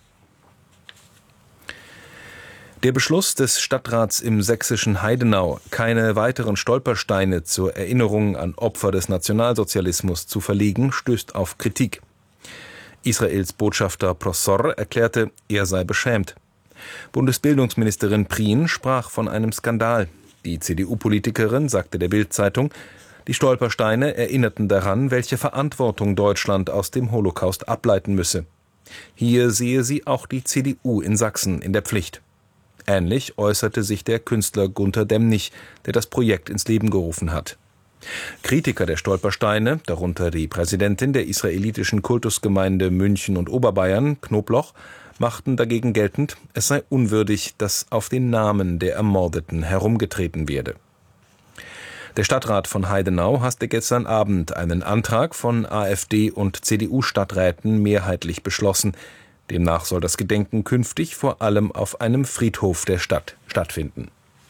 [SPEAKER 3] Der Beschluss des Stadtrats im sächsischen Heidenau, keine weiteren Stolpersteine zur Erinnerung an Opfer des Nationalsozialismus zu verlegen, stößt auf Kritik. Israels Botschafter Prosor erklärte, er sei beschämt. Bundesbildungsministerin Prien sprach von einem Skandal. Die CDU-Politikerin sagte der Bild-Zeitung, die Stolpersteine erinnerten daran, welche Verantwortung Deutschland aus dem Holocaust ableiten müsse. Hier sehe sie auch die CDU in Sachsen in der Pflicht. Ähnlich äußerte sich der Künstler Gunter Demnig, der das Projekt ins Leben gerufen hat. Kritiker der Stolpersteine, darunter die Präsidentin der israelitischen Kultusgemeinde München und Oberbayern, Knobloch, machten dagegen geltend, es sei unwürdig, dass auf den Namen der Ermordeten herumgetreten werde. Der Stadtrat von Heidenau hasste gestern Abend einen Antrag von AfD- und CDU-Stadträten mehrheitlich beschlossen. Demnach soll das Gedenken künftig vor allem auf einem Friedhof der Stadt stattfinden.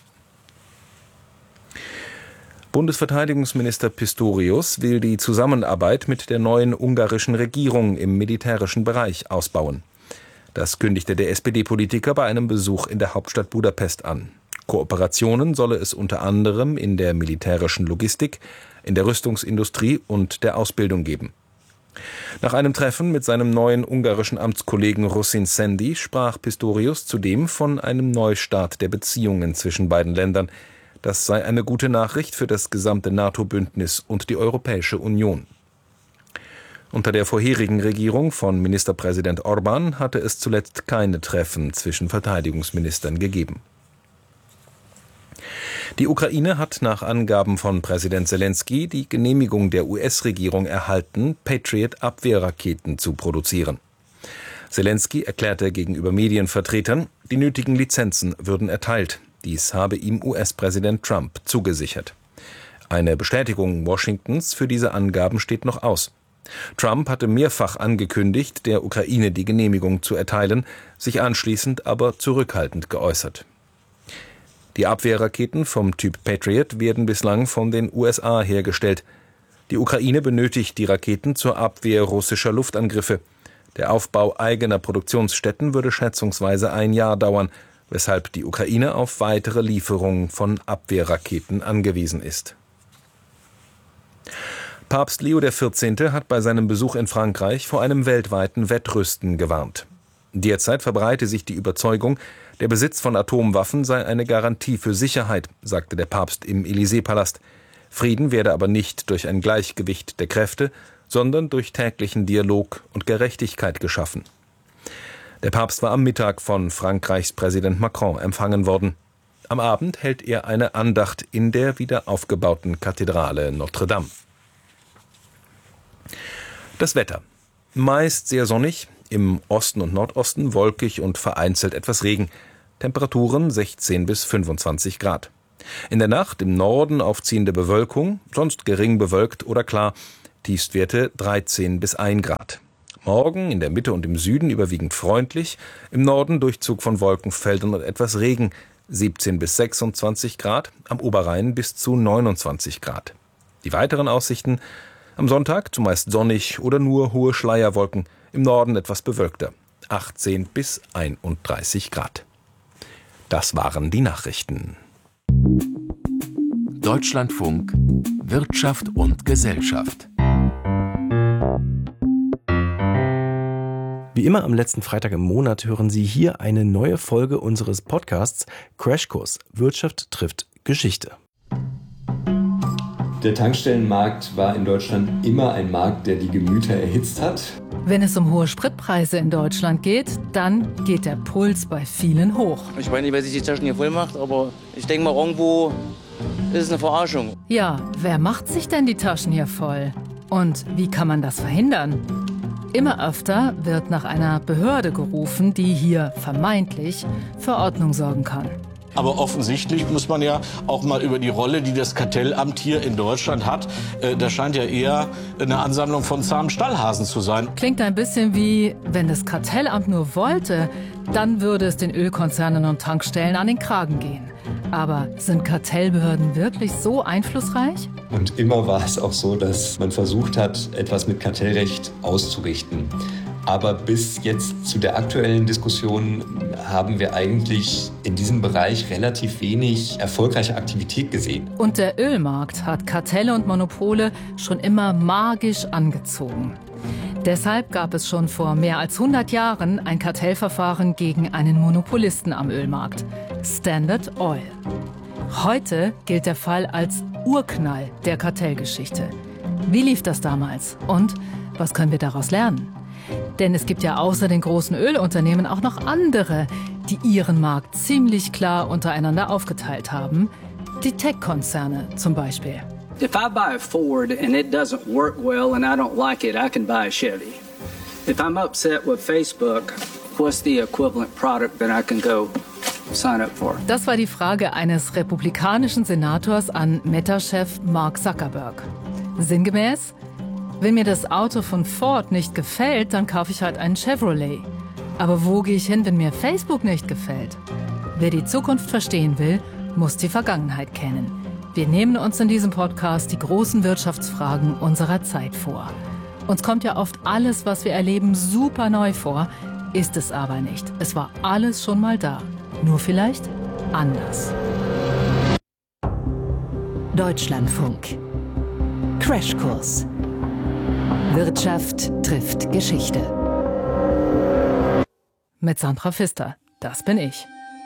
[SPEAKER 3] Bundesverteidigungsminister Pistorius will die Zusammenarbeit mit der neuen ungarischen Regierung im militärischen Bereich ausbauen. Das kündigte der SPD-Politiker bei einem Besuch in der Hauptstadt Budapest an. Kooperationen solle es unter anderem in der militärischen Logistik, in der Rüstungsindustrie und der Ausbildung geben. Nach einem Treffen mit seinem neuen ungarischen Amtskollegen Rusin Szendi sprach Pistorius zudem von einem Neustart der Beziehungen zwischen beiden Ländern. Das sei eine gute Nachricht für das gesamte NATO-Bündnis und die Europäische Union. Unter der vorherigen Regierung von Ministerpräsident Orbán hatte es zuletzt keine Treffen zwischen Verteidigungsministern gegeben. Die Ukraine hat nach Angaben von Präsident Selenskyj die Genehmigung der US-Regierung erhalten, Patriot-Abwehrraketen zu produzieren. Selenskyj erklärte gegenüber Medienvertretern, die nötigen Lizenzen würden erteilt. Dies habe ihm US-Präsident Trump zugesichert. Eine Bestätigung Washingtons für diese Angaben steht noch aus. Trump hatte mehrfach angekündigt, der Ukraine die Genehmigung zu erteilen, sich anschließend aber zurückhaltend geäußert. Die Abwehrraketen vom Typ Patriot werden bislang von den USA hergestellt. Die Ukraine benötigt die Raketen zur Abwehr russischer Luftangriffe. Der Aufbau eigener Produktionsstätten würde schätzungsweise ein Jahr dauern, weshalb die Ukraine auf weitere Lieferungen von Abwehrraketen angewiesen ist. Papst Leo XIV. Hat bei seinem Besuch in Frankreich vor einem weltweiten Wettrüsten gewarnt. Derzeit verbreite sich die Überzeugung, der Besitz von Atomwaffen sei eine Garantie für Sicherheit, sagte der Papst im Élysée-Palast. Frieden werde aber nicht durch ein Gleichgewicht der Kräfte, sondern durch täglichen Dialog und Gerechtigkeit geschaffen. Der Papst war am Mittag von Frankreichs Präsident Macron empfangen worden. Am Abend hält er eine Andacht in der wieder aufgebauten Kathedrale Notre Dame. Das Wetter. Meist sehr sonnig, im Osten und Nordosten wolkig und vereinzelt etwas Regen. Temperaturen 16 bis 25 Grad. In der Nacht im Norden aufziehende Bewölkung, sonst gering bewölkt oder klar. Tiefstwerte 13 bis 1 Grad. Morgen in der Mitte und im Süden überwiegend freundlich, im Norden Durchzug von Wolkenfeldern und etwas Regen, 17 bis 26 Grad, am Oberrhein bis zu 29 Grad. Die weiteren Aussichten: am Sonntag zumeist sonnig oder nur hohe Schleierwolken, im Norden etwas bewölkter, 18 bis 31 Grad. Das waren die Nachrichten.
[SPEAKER 15] Deutschlandfunk Wirtschaft und Gesellschaft.
[SPEAKER 16] Wie immer am letzten Freitag im Monat hören Sie hier eine neue Folge unseres Podcasts Crashkurs Wirtschaft trifft Geschichte.
[SPEAKER 17] Der Tankstellenmarkt war in Deutschland immer ein Markt, der die Gemüter erhitzt hat.
[SPEAKER 18] Wenn es um hohe Spritpreise in Deutschland geht, dann geht der Puls bei vielen hoch.
[SPEAKER 19] Ich weiß nicht, wer sich die Taschen hier voll macht, aber ich denke mal, irgendwo ist es eine Verarschung.
[SPEAKER 18] Ja, wer macht sich denn die Taschen hier voll? Und wie kann man das verhindern? Immer öfter wird nach einer Behörde gerufen, die hier vermeintlich für Ordnung sorgen kann.
[SPEAKER 20] Aber offensichtlich muss man ja auch mal über die Rolle, die das Kartellamt hier in Deutschland hat, das scheint ja eher eine Ansammlung von zahmen Stallhasen zu sein.
[SPEAKER 18] Klingt ein bisschen wie, wenn das Kartellamt nur wollte, dann würde es den Ölkonzernen und Tankstellen an den Kragen gehen. Aber sind Kartellbehörden wirklich so einflussreich?
[SPEAKER 17] Und immer war es auch so, dass man versucht hat, etwas mit Kartellrecht auszurichten. Aber bis jetzt zu der aktuellen Diskussion haben wir eigentlich in diesem Bereich relativ wenig erfolgreiche Aktivität gesehen.
[SPEAKER 18] Und der Ölmarkt hat Kartelle und Monopole schon immer magisch angezogen. Deshalb gab es schon vor mehr als 100 Jahren ein Kartellverfahren gegen einen Monopolisten am Ölmarkt, Standard Oil. Heute gilt der Fall als Urknall der Kartellgeschichte. Wie lief das damals und was können wir daraus lernen? Denn es gibt ja außer den großen Ölunternehmen auch noch andere, die ihren Markt ziemlich klar untereinander aufgeteilt haben. Die Tech-Konzerne zum Beispiel.
[SPEAKER 21] If I buy a Ford and it doesn't work well and I don't like it, I can buy a Chevy. If I'm upset with Facebook, what's the equivalent product that I can go sign up for?
[SPEAKER 18] Das war die Frage eines republikanischen Senators an Meta-Chef Mark Zuckerberg. Sinngemäß: Wenn mir das Auto von Ford nicht gefällt, dann kaufe ich halt einen Chevrolet. Aber wo gehe ich hin, wenn mir Facebook nicht gefällt? Wer die Zukunft verstehen will, muss die Vergangenheit kennen. Wir nehmen uns in diesem Podcast die großen Wirtschaftsfragen unserer Zeit vor. Uns kommt ja oft alles, was wir erleben, super neu vor, ist es aber nicht. Es war alles schon mal da, nur vielleicht anders.
[SPEAKER 2] Deutschlandfunk. Crashkurs. Wirtschaft trifft Geschichte.
[SPEAKER 18] Mit Sandra Pfister, das bin ich.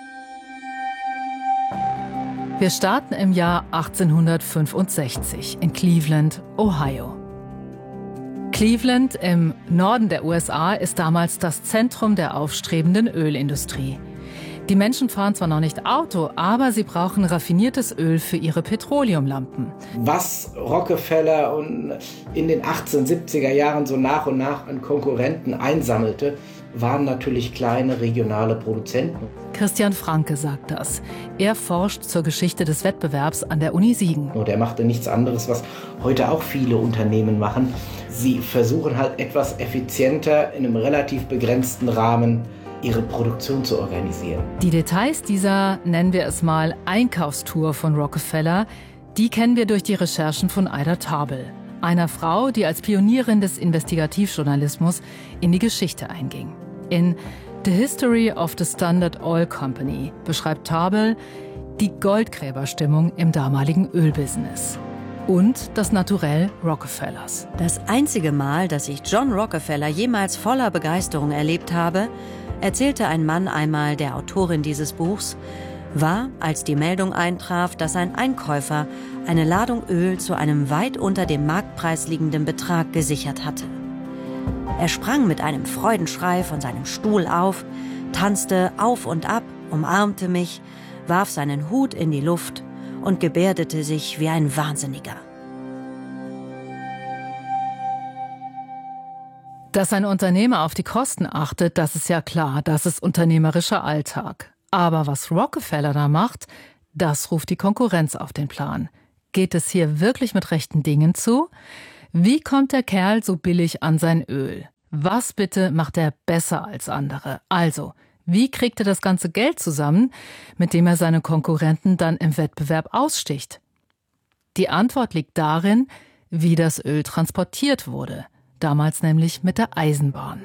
[SPEAKER 18] Wir starten im Jahr 1865 in Cleveland, Ohio. Cleveland im Norden der USA ist damals das Zentrum der aufstrebenden Ölindustrie. Die Menschen fahren zwar noch nicht Auto, aber sie brauchen raffiniertes Öl für ihre Petroleumlampen.
[SPEAKER 22] Was Rockefeller in den 1870er Jahren so nach und nach an Konkurrenten einsammelte, waren natürlich kleine regionale Produzenten.
[SPEAKER 18] Christian Franke sagt das. Er forscht zur Geschichte des Wettbewerbs an der Uni Siegen.
[SPEAKER 22] Und er machte nichts anderes, was heute auch viele Unternehmen machen. Sie versuchen halt etwas effizienter in einem relativ begrenzten Rahmen ihre Produktion zu organisieren.
[SPEAKER 18] Die Details dieser, nennen wir es mal, Einkaufstour von Rockefeller, die kennen wir durch die Recherchen von Ida Tarbell, einer Frau, die als Pionierin des Investigativjournalismus in die Geschichte einging. In The History of the Standard Oil Company beschreibt Tarbell die Goldgräberstimmung im damaligen Ölbusiness und das Naturell Rockefellers.
[SPEAKER 23] Das einzige Mal, dass ich John Rockefeller jemals voller Begeisterung erlebt habe, erzählte ein Mann einmal der Autorin dieses Buchs, war, als die Meldung eintraf, dass ein Einkäufer eine Ladung Öl zu einem weit unter dem Marktpreis liegenden Betrag gesichert hatte. Er sprang mit einem Freudenschrei von seinem Stuhl auf, tanzte auf und ab, umarmte mich, warf seinen Hut in die Luft und gebärdete sich wie ein Wahnsinniger.
[SPEAKER 18] Dass ein Unternehmer auf die Kosten achtet, das ist ja klar, das ist unternehmerischer Alltag. Aber was Rockefeller da macht, das ruft die Konkurrenz auf den Plan. Geht es hier wirklich mit rechten Dingen zu? Wie kommt der Kerl so billig an sein Öl? Was bitte macht er besser als andere? Also, wie kriegt er das ganze Geld zusammen, mit dem er seine Konkurrenten dann im Wettbewerb aussticht? Die Antwort liegt darin, wie das Öl transportiert wurde. Damals nämlich mit der Eisenbahn.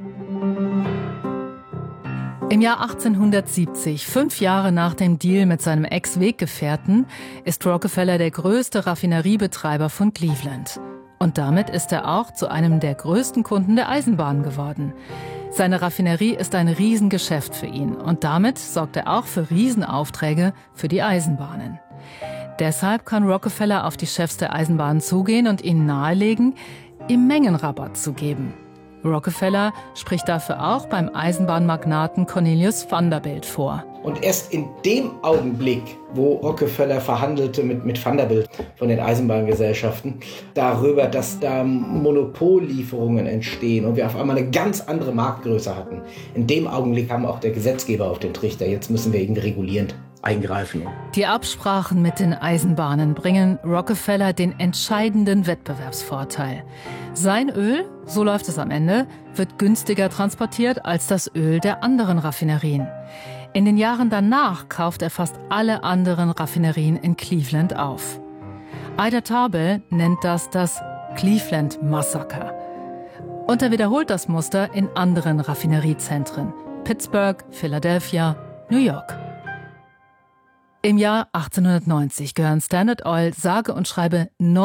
[SPEAKER 18] Im Jahr 1870, 5 Jahre nach dem Deal mit seinem Ex-Weggefährten, ist Rockefeller der größte Raffineriebetreiber von Cleveland. Und damit ist er auch zu einem der größten Kunden der Eisenbahn geworden. Seine Raffinerie ist ein Riesengeschäft für ihn und damit sorgt er auch für Riesenaufträge für die Eisenbahnen. Deshalb kann Rockefeller auf die Chefs der Eisenbahnen zugehen und ihnen nahelegen, ihm Mengenrabatt zu geben. Rockefeller spricht dafür auch beim Eisenbahnmagnaten Cornelius Vanderbilt vor.
[SPEAKER 22] Und erst in dem Augenblick, wo Rockefeller verhandelte mit Vanderbilt von den Eisenbahngesellschaften darüber, dass da Monopollieferungen entstehen und wir auf einmal eine ganz andere Marktgröße hatten, in dem Augenblick kam auch der Gesetzgeber auf den Trichter. Jetzt müssen wir ihn regulierend eingreifen.
[SPEAKER 18] Die Absprachen mit den Eisenbahnen bringen Rockefeller den entscheidenden Wettbewerbsvorteil. Sein Öl, so läuft es am Ende, wird günstiger transportiert als das Öl der anderen Raffinerien. In den Jahren danach kauft er fast alle anderen Raffinerien in Cleveland auf. Ida Tarbell nennt das Cleveland-Massaker. Und er wiederholt das Muster in anderen Raffineriezentren: Pittsburgh, Philadelphia, New York. Im Jahr 1890 gehören Standard Oil sage und schreibe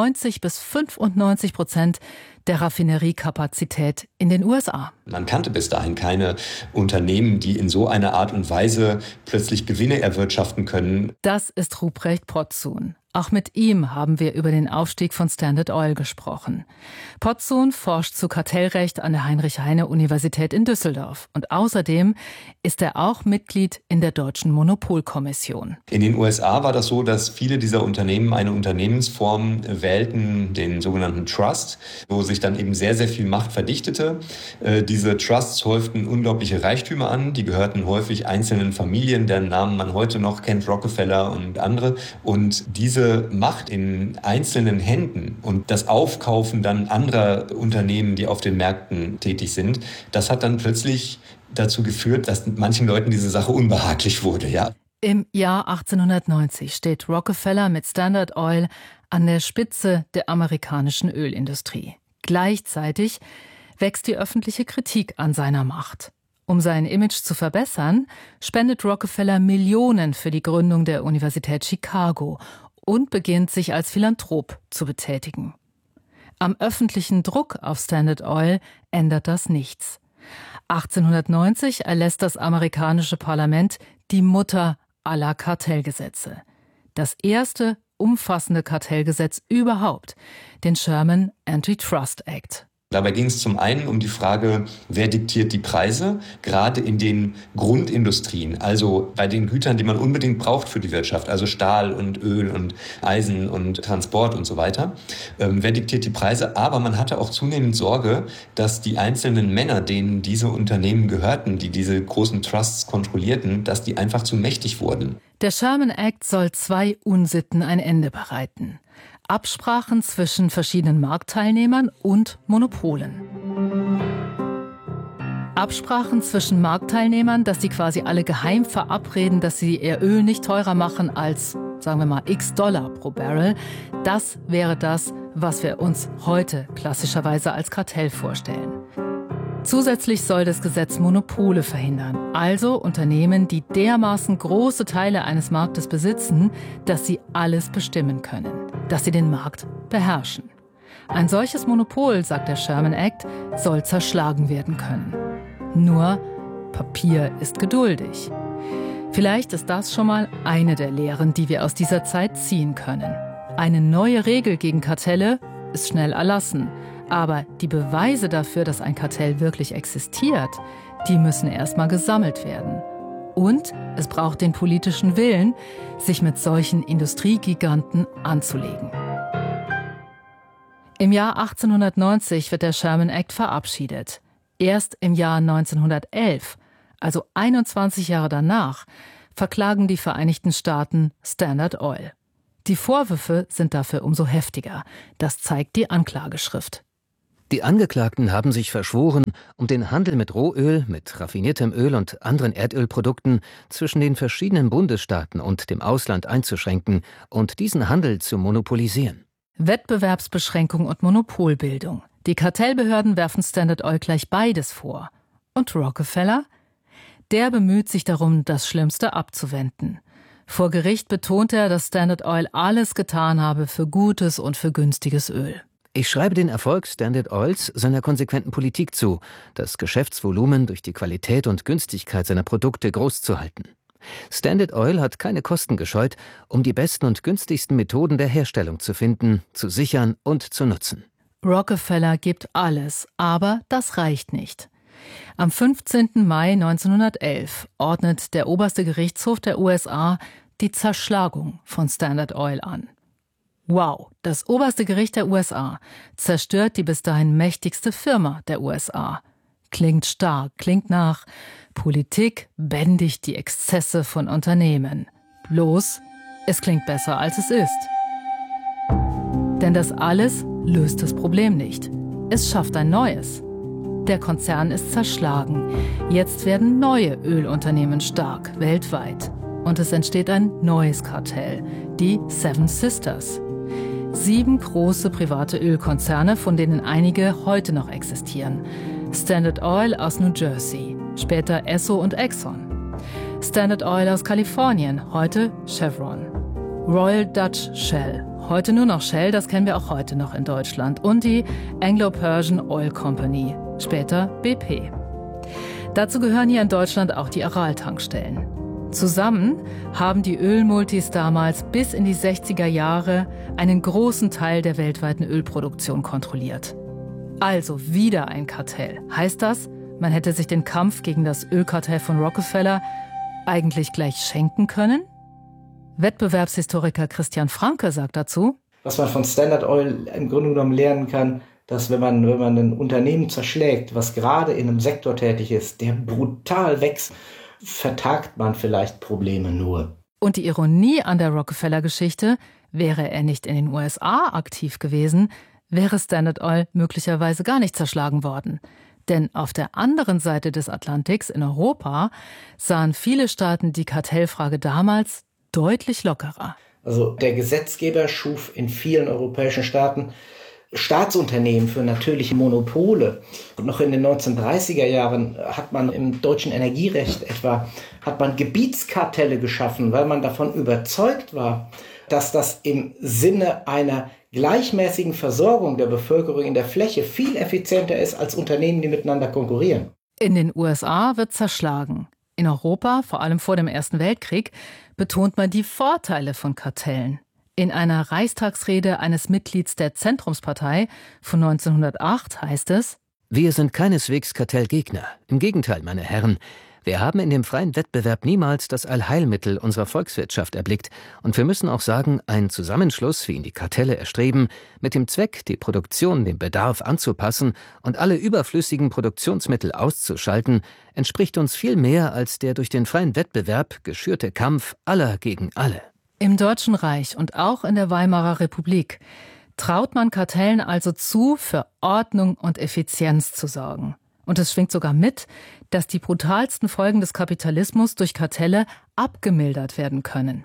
[SPEAKER 18] 90-95% der Raffineriekapazität in den USA.
[SPEAKER 17] Man kannte bis dahin keine Unternehmen, die in so einer Art und Weise plötzlich Gewinne erwirtschaften können.
[SPEAKER 18] Das ist Ruprecht Potzun. Auch mit ihm haben wir über den Aufstieg von Standard Oil gesprochen. Potzun forscht zu Kartellrecht an der Heinrich-Heine-Universität in Düsseldorf. Und außerdem ist er auch Mitglied in der Deutschen Monopolkommission.
[SPEAKER 17] In den USA war das so, dass viele dieser Unternehmen eine Unternehmensform wählten, den sogenannten Trust, wo sich dann eben sehr, sehr viel Macht verdichtete. Diese Trusts häuften unglaubliche Reichtümer an. Die gehörten häufig einzelnen Familien, deren Namen man heute noch kennt, Rockefeller und andere. Und diese Macht in einzelnen Händen und das Aufkaufen dann anderer Unternehmen, die auf den Märkten tätig sind, das hat dann plötzlich dazu geführt, dass manchen Leuten diese Sache unbehaglich wurde, ja.
[SPEAKER 18] Im Jahr 1890 steht Rockefeller mit Standard Oil an der Spitze der amerikanischen Ölindustrie. Gleichzeitig wächst die öffentliche Kritik an seiner Macht. Um sein Image zu verbessern, spendet Rockefeller Millionen für die Gründung der Universität Chicago und beginnt sich als Philanthrop zu betätigen. Am öffentlichen Druck auf Standard Oil ändert das nichts. 1890 erlässt das amerikanische Parlament die Mutter aller Kartellgesetze. Das erste umfassende Kartellgesetz überhaupt, den Sherman Antitrust Act.
[SPEAKER 17] Dabei ging es zum einen um die Frage, wer diktiert die Preise, gerade in den Grundindustrien, also bei den Gütern, die man unbedingt braucht für die Wirtschaft, also Stahl und Öl und Eisen und Transport und so weiter. Wer diktiert die Preise? Aber man hatte auch zunehmend Sorge, dass die einzelnen Männer, denen diese Unternehmen gehörten, die diese großen Trusts kontrollierten, dass die einfach zu mächtig wurden.
[SPEAKER 18] Der Sherman Act soll 2 Unsitten ein Ende bereiten: Absprachen zwischen verschiedenen Marktteilnehmern und Monopolen. Absprachen zwischen Marktteilnehmern, dass sie quasi alle geheim verabreden, dass sie ihr Öl nicht teurer machen als, sagen wir mal, x Dollar pro Barrel. Das wäre das, was wir uns heute klassischerweise als Kartell vorstellen. Zusätzlich soll das Gesetz Monopole verhindern, also Unternehmen, die dermaßen große Teile eines Marktes besitzen, dass sie alles bestimmen können, dass sie den Markt beherrschen. Ein solches Monopol, sagt der Sherman Act, soll zerschlagen werden können. Nur Papier ist geduldig. Vielleicht ist das schon mal eine der Lehren, die wir aus dieser Zeit ziehen können. Eine neue Regel gegen Kartelle ist schnell erlassen. Aber die Beweise dafür, dass ein Kartell wirklich existiert, die müssen erstmal gesammelt werden. Und es braucht den politischen Willen, sich mit solchen Industriegiganten anzulegen. Im Jahr 1890 wird der Sherman Act verabschiedet. Erst im Jahr 1911, also 21 Jahre danach, verklagen die Vereinigten Staaten Standard Oil. Die Vorwürfe sind dafür umso heftiger. Das zeigt die Anklageschrift.
[SPEAKER 1] Die Angeklagten haben sich verschworen, um den Handel mit Rohöl, mit raffiniertem Öl und anderen Erdölprodukten zwischen den verschiedenen Bundesstaaten und dem Ausland einzuschränken und diesen Handel zu monopolisieren.
[SPEAKER 18] Wettbewerbsbeschränkung und Monopolbildung. Die Kartellbehörden werfen Standard Oil gleich beides vor. Und Rockefeller? Der bemüht sich darum, das Schlimmste abzuwenden. Vor Gericht betont er, dass Standard Oil alles getan habe für gutes und für günstiges Öl.
[SPEAKER 1] Ich schreibe den Erfolg Standard Oils seiner konsequenten Politik zu, das Geschäftsvolumen durch die Qualität und Günstigkeit seiner Produkte groß zu halten. Standard Oil hat keine Kosten gescheut, um die besten und günstigsten Methoden der Herstellung zu finden, zu sichern und zu nutzen.
[SPEAKER 18] Rockefeller gibt alles, aber das reicht nicht. Am 15. Mai 1911 ordnet der oberste Gerichtshof der USA die Zerschlagung von Standard Oil an. Wow, das oberste Gericht der USA zerstört die bis dahin mächtigste Firma der USA. Klingt stark, klingt nach Politik bändigt die Exzesse von Unternehmen. Bloß, es klingt besser, als es ist. Denn das alles löst das Problem nicht. Es schafft ein neues. Der Konzern ist zerschlagen. Jetzt werden neue Ölunternehmen stark, weltweit. Und es entsteht ein neues Kartell, die Seven Sisters. 7 große private Ölkonzerne, von denen einige heute noch existieren. Standard Oil aus New Jersey, später Esso und Exxon. Standard Oil aus Kalifornien, heute Chevron. Royal Dutch Shell, heute nur noch Shell, das kennen wir auch heute noch in Deutschland. Und die Anglo-Persian Oil Company, später BP. Dazu gehören hier in Deutschland auch die Aral-Tankstellen. Zusammen haben die Ölmultis damals bis in die 60er Jahre einen großen Teil der weltweiten Ölproduktion kontrolliert. Also wieder ein Kartell. Heißt das, man hätte sich den Kampf gegen das Ölkartell von Rockefeller eigentlich gleich schenken können? Wettbewerbshistoriker Christian Franke sagt dazu:
[SPEAKER 22] Was man von Standard Oil im Grunde genommen lernen kann, dass wenn man ein Unternehmen zerschlägt, was gerade in einem Sektor tätig ist, der brutal wächst, vertagt man vielleicht Probleme nur.
[SPEAKER 18] Und die Ironie an der Rockefeller-Geschichte: Wäre er nicht in den USA aktiv gewesen, wäre Standard Oil möglicherweise gar nicht zerschlagen worden. Denn auf der anderen Seite des Atlantiks, in Europa, sahen viele Staaten die Kartellfrage damals deutlich lockerer.
[SPEAKER 22] Also der Gesetzgeber schuf in vielen europäischen Staaten Staatsunternehmen für natürliche Monopole. Und noch in den 1930er Jahren hat man im deutschen Energierecht etwa Gebietskartelle geschaffen, weil man davon überzeugt war, dass das im Sinne einer gleichmäßigen Versorgung der Bevölkerung in der Fläche viel effizienter ist als Unternehmen, die miteinander konkurrieren.
[SPEAKER 18] In den USA wird zerschlagen. In Europa, vor allem vor dem Ersten Weltkrieg, betont man die Vorteile von Kartellen. In einer Reichstagsrede eines Mitglieds der Zentrumspartei von 1908 heißt es:
[SPEAKER 1] Wir sind keineswegs Kartellgegner. Im Gegenteil, meine Herren. Wir haben in dem freien Wettbewerb niemals das Allheilmittel unserer Volkswirtschaft erblickt. Und wir müssen auch sagen, ein Zusammenschluss, wie ihn die Kartelle erstreben, mit dem Zweck, die Produktion dem Bedarf anzupassen und alle überflüssigen Produktionsmittel auszuschalten, entspricht uns viel mehr als der durch den freien Wettbewerb geschürte Kampf aller gegen alle.
[SPEAKER 18] Im Deutschen Reich und auch in der Weimarer Republik traut man Kartellen also zu, für Ordnung und Effizienz zu sorgen. Und es schwingt sogar mit, dass die brutalsten Folgen des Kapitalismus durch Kartelle abgemildert werden können.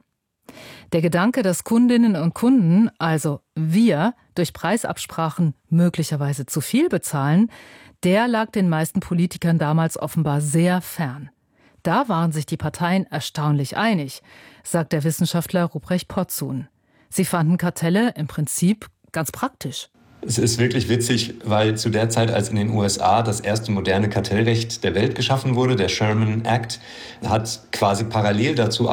[SPEAKER 18] Der Gedanke, dass Kundinnen und Kunden, also wir, durch Preisabsprachen möglicherweise zu viel bezahlen, der lag den meisten Politikern damals offenbar sehr fern. Da waren sich die Parteien erstaunlich einig, sagt der Wissenschaftler Ruprecht Potzun. Sie fanden Kartelle im Prinzip ganz praktisch.
[SPEAKER 17] Es ist wirklich witzig, weil zu der Zeit, als in den USA das erste moderne Kartellrecht der Welt geschaffen wurde, der Sherman Act, hat quasi parallel dazu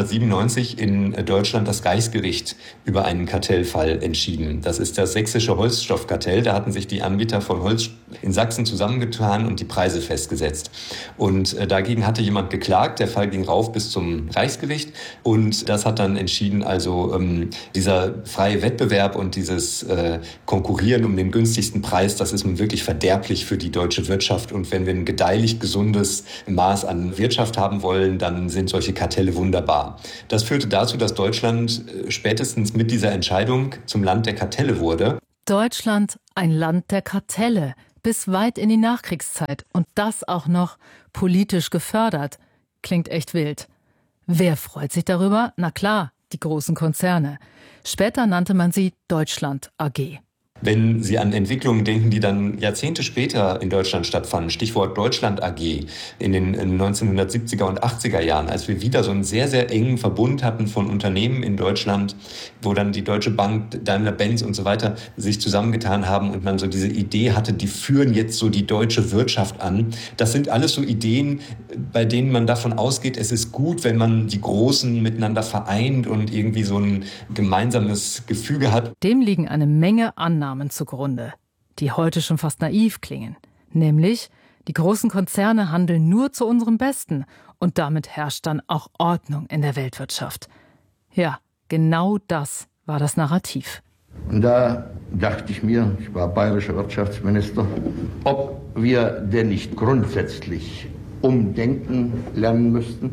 [SPEAKER 17] 1897 in Deutschland das Reichsgericht über einen Kartellfall entschieden. Das ist das sächsische Holzstoffkartell. Da hatten sich die Anbieter von Holz in Sachsen zusammengetan und die Preise festgesetzt. Und dagegen hatte jemand geklagt. Der Fall ging rauf bis zum Reichsgericht. Und das hat dann entschieden, also dieser freie Wettbewerb und dieses Konkurrenz konkurrieren um den günstigsten Preis, das ist nun wirklich verderblich für die deutsche Wirtschaft. Und wenn wir ein gedeihlich gesundes Maß an Wirtschaft haben wollen, dann sind solche Kartelle wunderbar. Das führte dazu, dass Deutschland spätestens mit dieser Entscheidung zum Land der Kartelle wurde.
[SPEAKER 18] Deutschland, ein Land der Kartelle, bis weit in die Nachkriegszeit. Und das auch noch politisch gefördert. Klingt echt wild. Wer freut sich darüber? Na klar, die großen Konzerne. Später nannte man sie Deutschland AG.
[SPEAKER 17] Wenn Sie an Entwicklungen denken, die dann Jahrzehnte später in Deutschland stattfanden, Stichwort Deutschland AG in den 1970er und 80er Jahren, als wir wieder so einen sehr, sehr engen Verbund hatten von Unternehmen in Deutschland, wo dann die Deutsche Bank, Daimler-Benz und so weiter sich zusammengetan haben und man so diese Idee hatte, die führen jetzt so die deutsche Wirtschaft an. Das sind alles so Ideen, bei denen man davon ausgeht, es ist gut, wenn man die Großen miteinander vereint und irgendwie so ein gemeinsames Gefüge hat.
[SPEAKER 18] Dem liegen eine Menge Annahmen zugrunde, die heute schon fast naiv klingen. Nämlich, die großen Konzerne handeln nur zu unserem Besten und damit herrscht dann auch Ordnung in der Weltwirtschaft. Ja, genau das war das Narrativ.
[SPEAKER 6] Und da dachte ich mir, ich war bayerischer Wirtschaftsminister, ob wir denn nicht grundsätzlich umdenken lernen müssten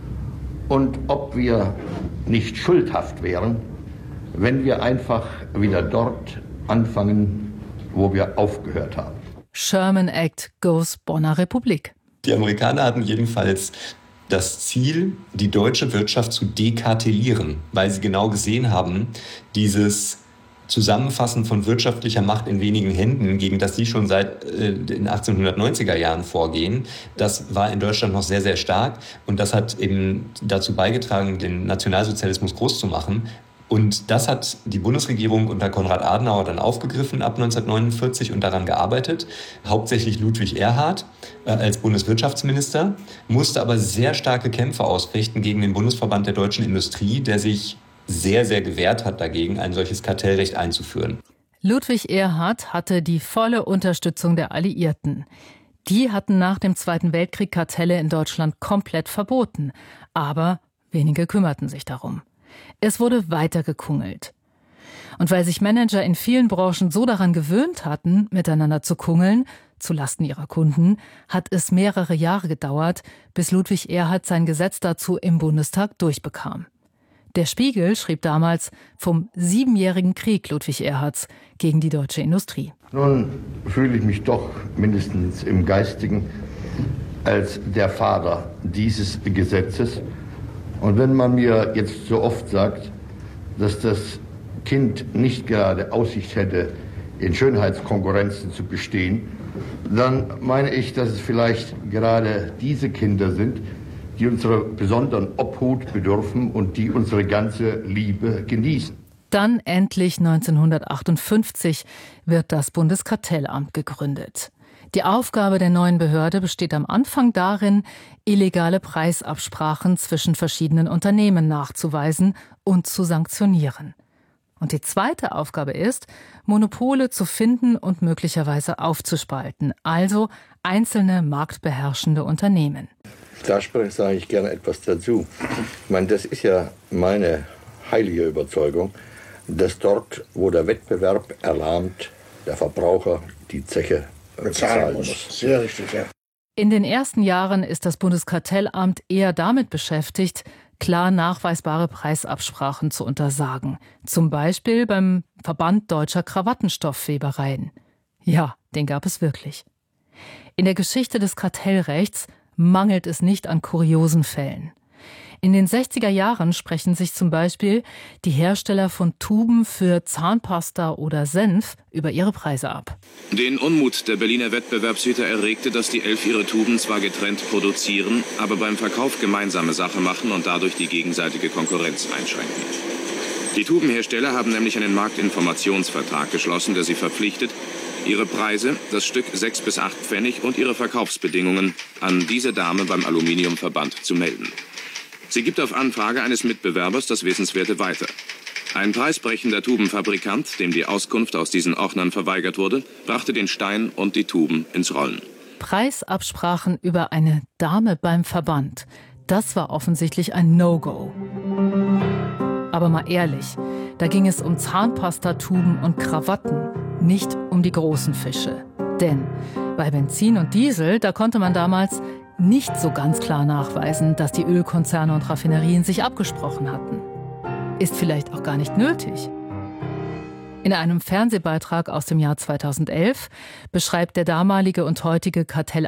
[SPEAKER 6] und ob wir nicht schuldhaft wären, wenn wir einfach wieder dort anfangen, wo wir aufgehört haben.
[SPEAKER 18] Sherman Act goes Bonner Republik.
[SPEAKER 17] Die Amerikaner hatten jedenfalls das Ziel, die deutsche Wirtschaft zu dekartellieren, weil sie genau gesehen haben, dieses Zusammenfassen von wirtschaftlicher Macht in wenigen Händen, gegen das sie schon seit den 1890er Jahren vorgehen, das war in Deutschland noch sehr, sehr stark. Und das hat eben dazu beigetragen, den Nationalsozialismus groß zu machen. Und das hat die Bundesregierung unter Konrad Adenauer dann aufgegriffen ab 1949 und daran gearbeitet. Hauptsächlich Ludwig Erhard als Bundeswirtschaftsminister, musste aber sehr starke Kämpfe ausfechten gegen den Bundesverband der deutschen Industrie, der sich sehr, sehr gewehrt hat dagegen, ein solches Kartellrecht einzuführen.
[SPEAKER 18] Ludwig Erhard hatte die volle Unterstützung der Alliierten. Die hatten nach dem Zweiten Weltkrieg Kartelle in Deutschland komplett verboten. Aber wenige kümmerten sich darum. Es wurde weiter gekungelt. Und weil sich Manager in vielen Branchen so daran gewöhnt hatten, miteinander zu kungeln, zulasten ihrer Kunden, hat es mehrere Jahre gedauert, bis Ludwig Erhard sein Gesetz dazu im Bundestag durchbekam. Der Spiegel schrieb damals vom 7-jährigen Krieg Ludwig Erhards gegen die deutsche Industrie.
[SPEAKER 6] Nun fühle ich mich doch mindestens im Geistigen als der Vater dieses Gesetzes. Und wenn man mir jetzt so oft sagt, dass das Kind nicht gerade Aussicht hätte, in Schönheitskonkurrenzen zu bestehen, dann meine ich, dass es vielleicht gerade diese Kinder sind, die unserer besonderen Obhut bedürfen und die unsere ganze Liebe genießen.
[SPEAKER 18] Dann endlich 1958 wird das Bundeskartellamt gegründet. Die Aufgabe der neuen Behörde besteht am Anfang darin, illegale Preisabsprachen zwischen verschiedenen Unternehmen nachzuweisen und zu sanktionieren. Und die zweite Aufgabe ist, Monopole zu finden und möglicherweise aufzuspalten, also einzelne marktbeherrschende Unternehmen.
[SPEAKER 6] Da sage ich gerne etwas dazu. Ich meine, das ist ja meine heilige Überzeugung, dass dort, wo der Wettbewerb erlahmt, der Verbraucher die Zeche bezahlen muss. Sehr richtig, ja.
[SPEAKER 18] In den ersten Jahren ist das Bundeskartellamt eher damit beschäftigt, klar nachweisbare Preisabsprachen zu untersagen. Zum Beispiel beim Verband Deutscher Krawattenstoffwebereien. Ja, den gab es wirklich. In der Geschichte des Kartellrechts mangelt es nicht an kuriosen Fällen. In den 60er Jahren sprechen sich zum Beispiel die Hersteller von Tuben für Zahnpasta oder Senf über ihre Preise ab.
[SPEAKER 7] Den Unmut der Berliner Wettbewerbshüter erregte, dass die 11 ihre Tuben zwar getrennt produzieren, aber beim Verkauf gemeinsame Sache machen und dadurch die gegenseitige Konkurrenz einschränken. Die Tubenhersteller haben nämlich einen Marktinformationsvertrag geschlossen, der sie verpflichtet, ihre Preise, das Stück 6 bis 8 Pfennig und ihre Verkaufsbedingungen an diese Dame beim Aluminiumverband zu melden. Sie gibt auf Anfrage eines Mitbewerbers das Wissenswerte weiter. Ein preisbrechender Tubenfabrikant, dem die Auskunft aus diesen Ordnern verweigert wurde, brachte den Stein und die Tuben ins Rollen.
[SPEAKER 18] Preisabsprachen über eine Dame beim Verband, das war offensichtlich ein No-Go. Aber mal ehrlich, da ging es um Zahnpastatuben und Krawatten, nicht um die großen Fische. Denn bei Benzin und Diesel, da konnte man damals nicht so ganz klar nachweisen, dass die Ölkonzerne und Raffinerien sich abgesprochen hatten. Ist vielleicht auch gar nicht nötig. In einem Fernsehbeitrag aus dem Jahr 2011 beschreibt der damalige und heutige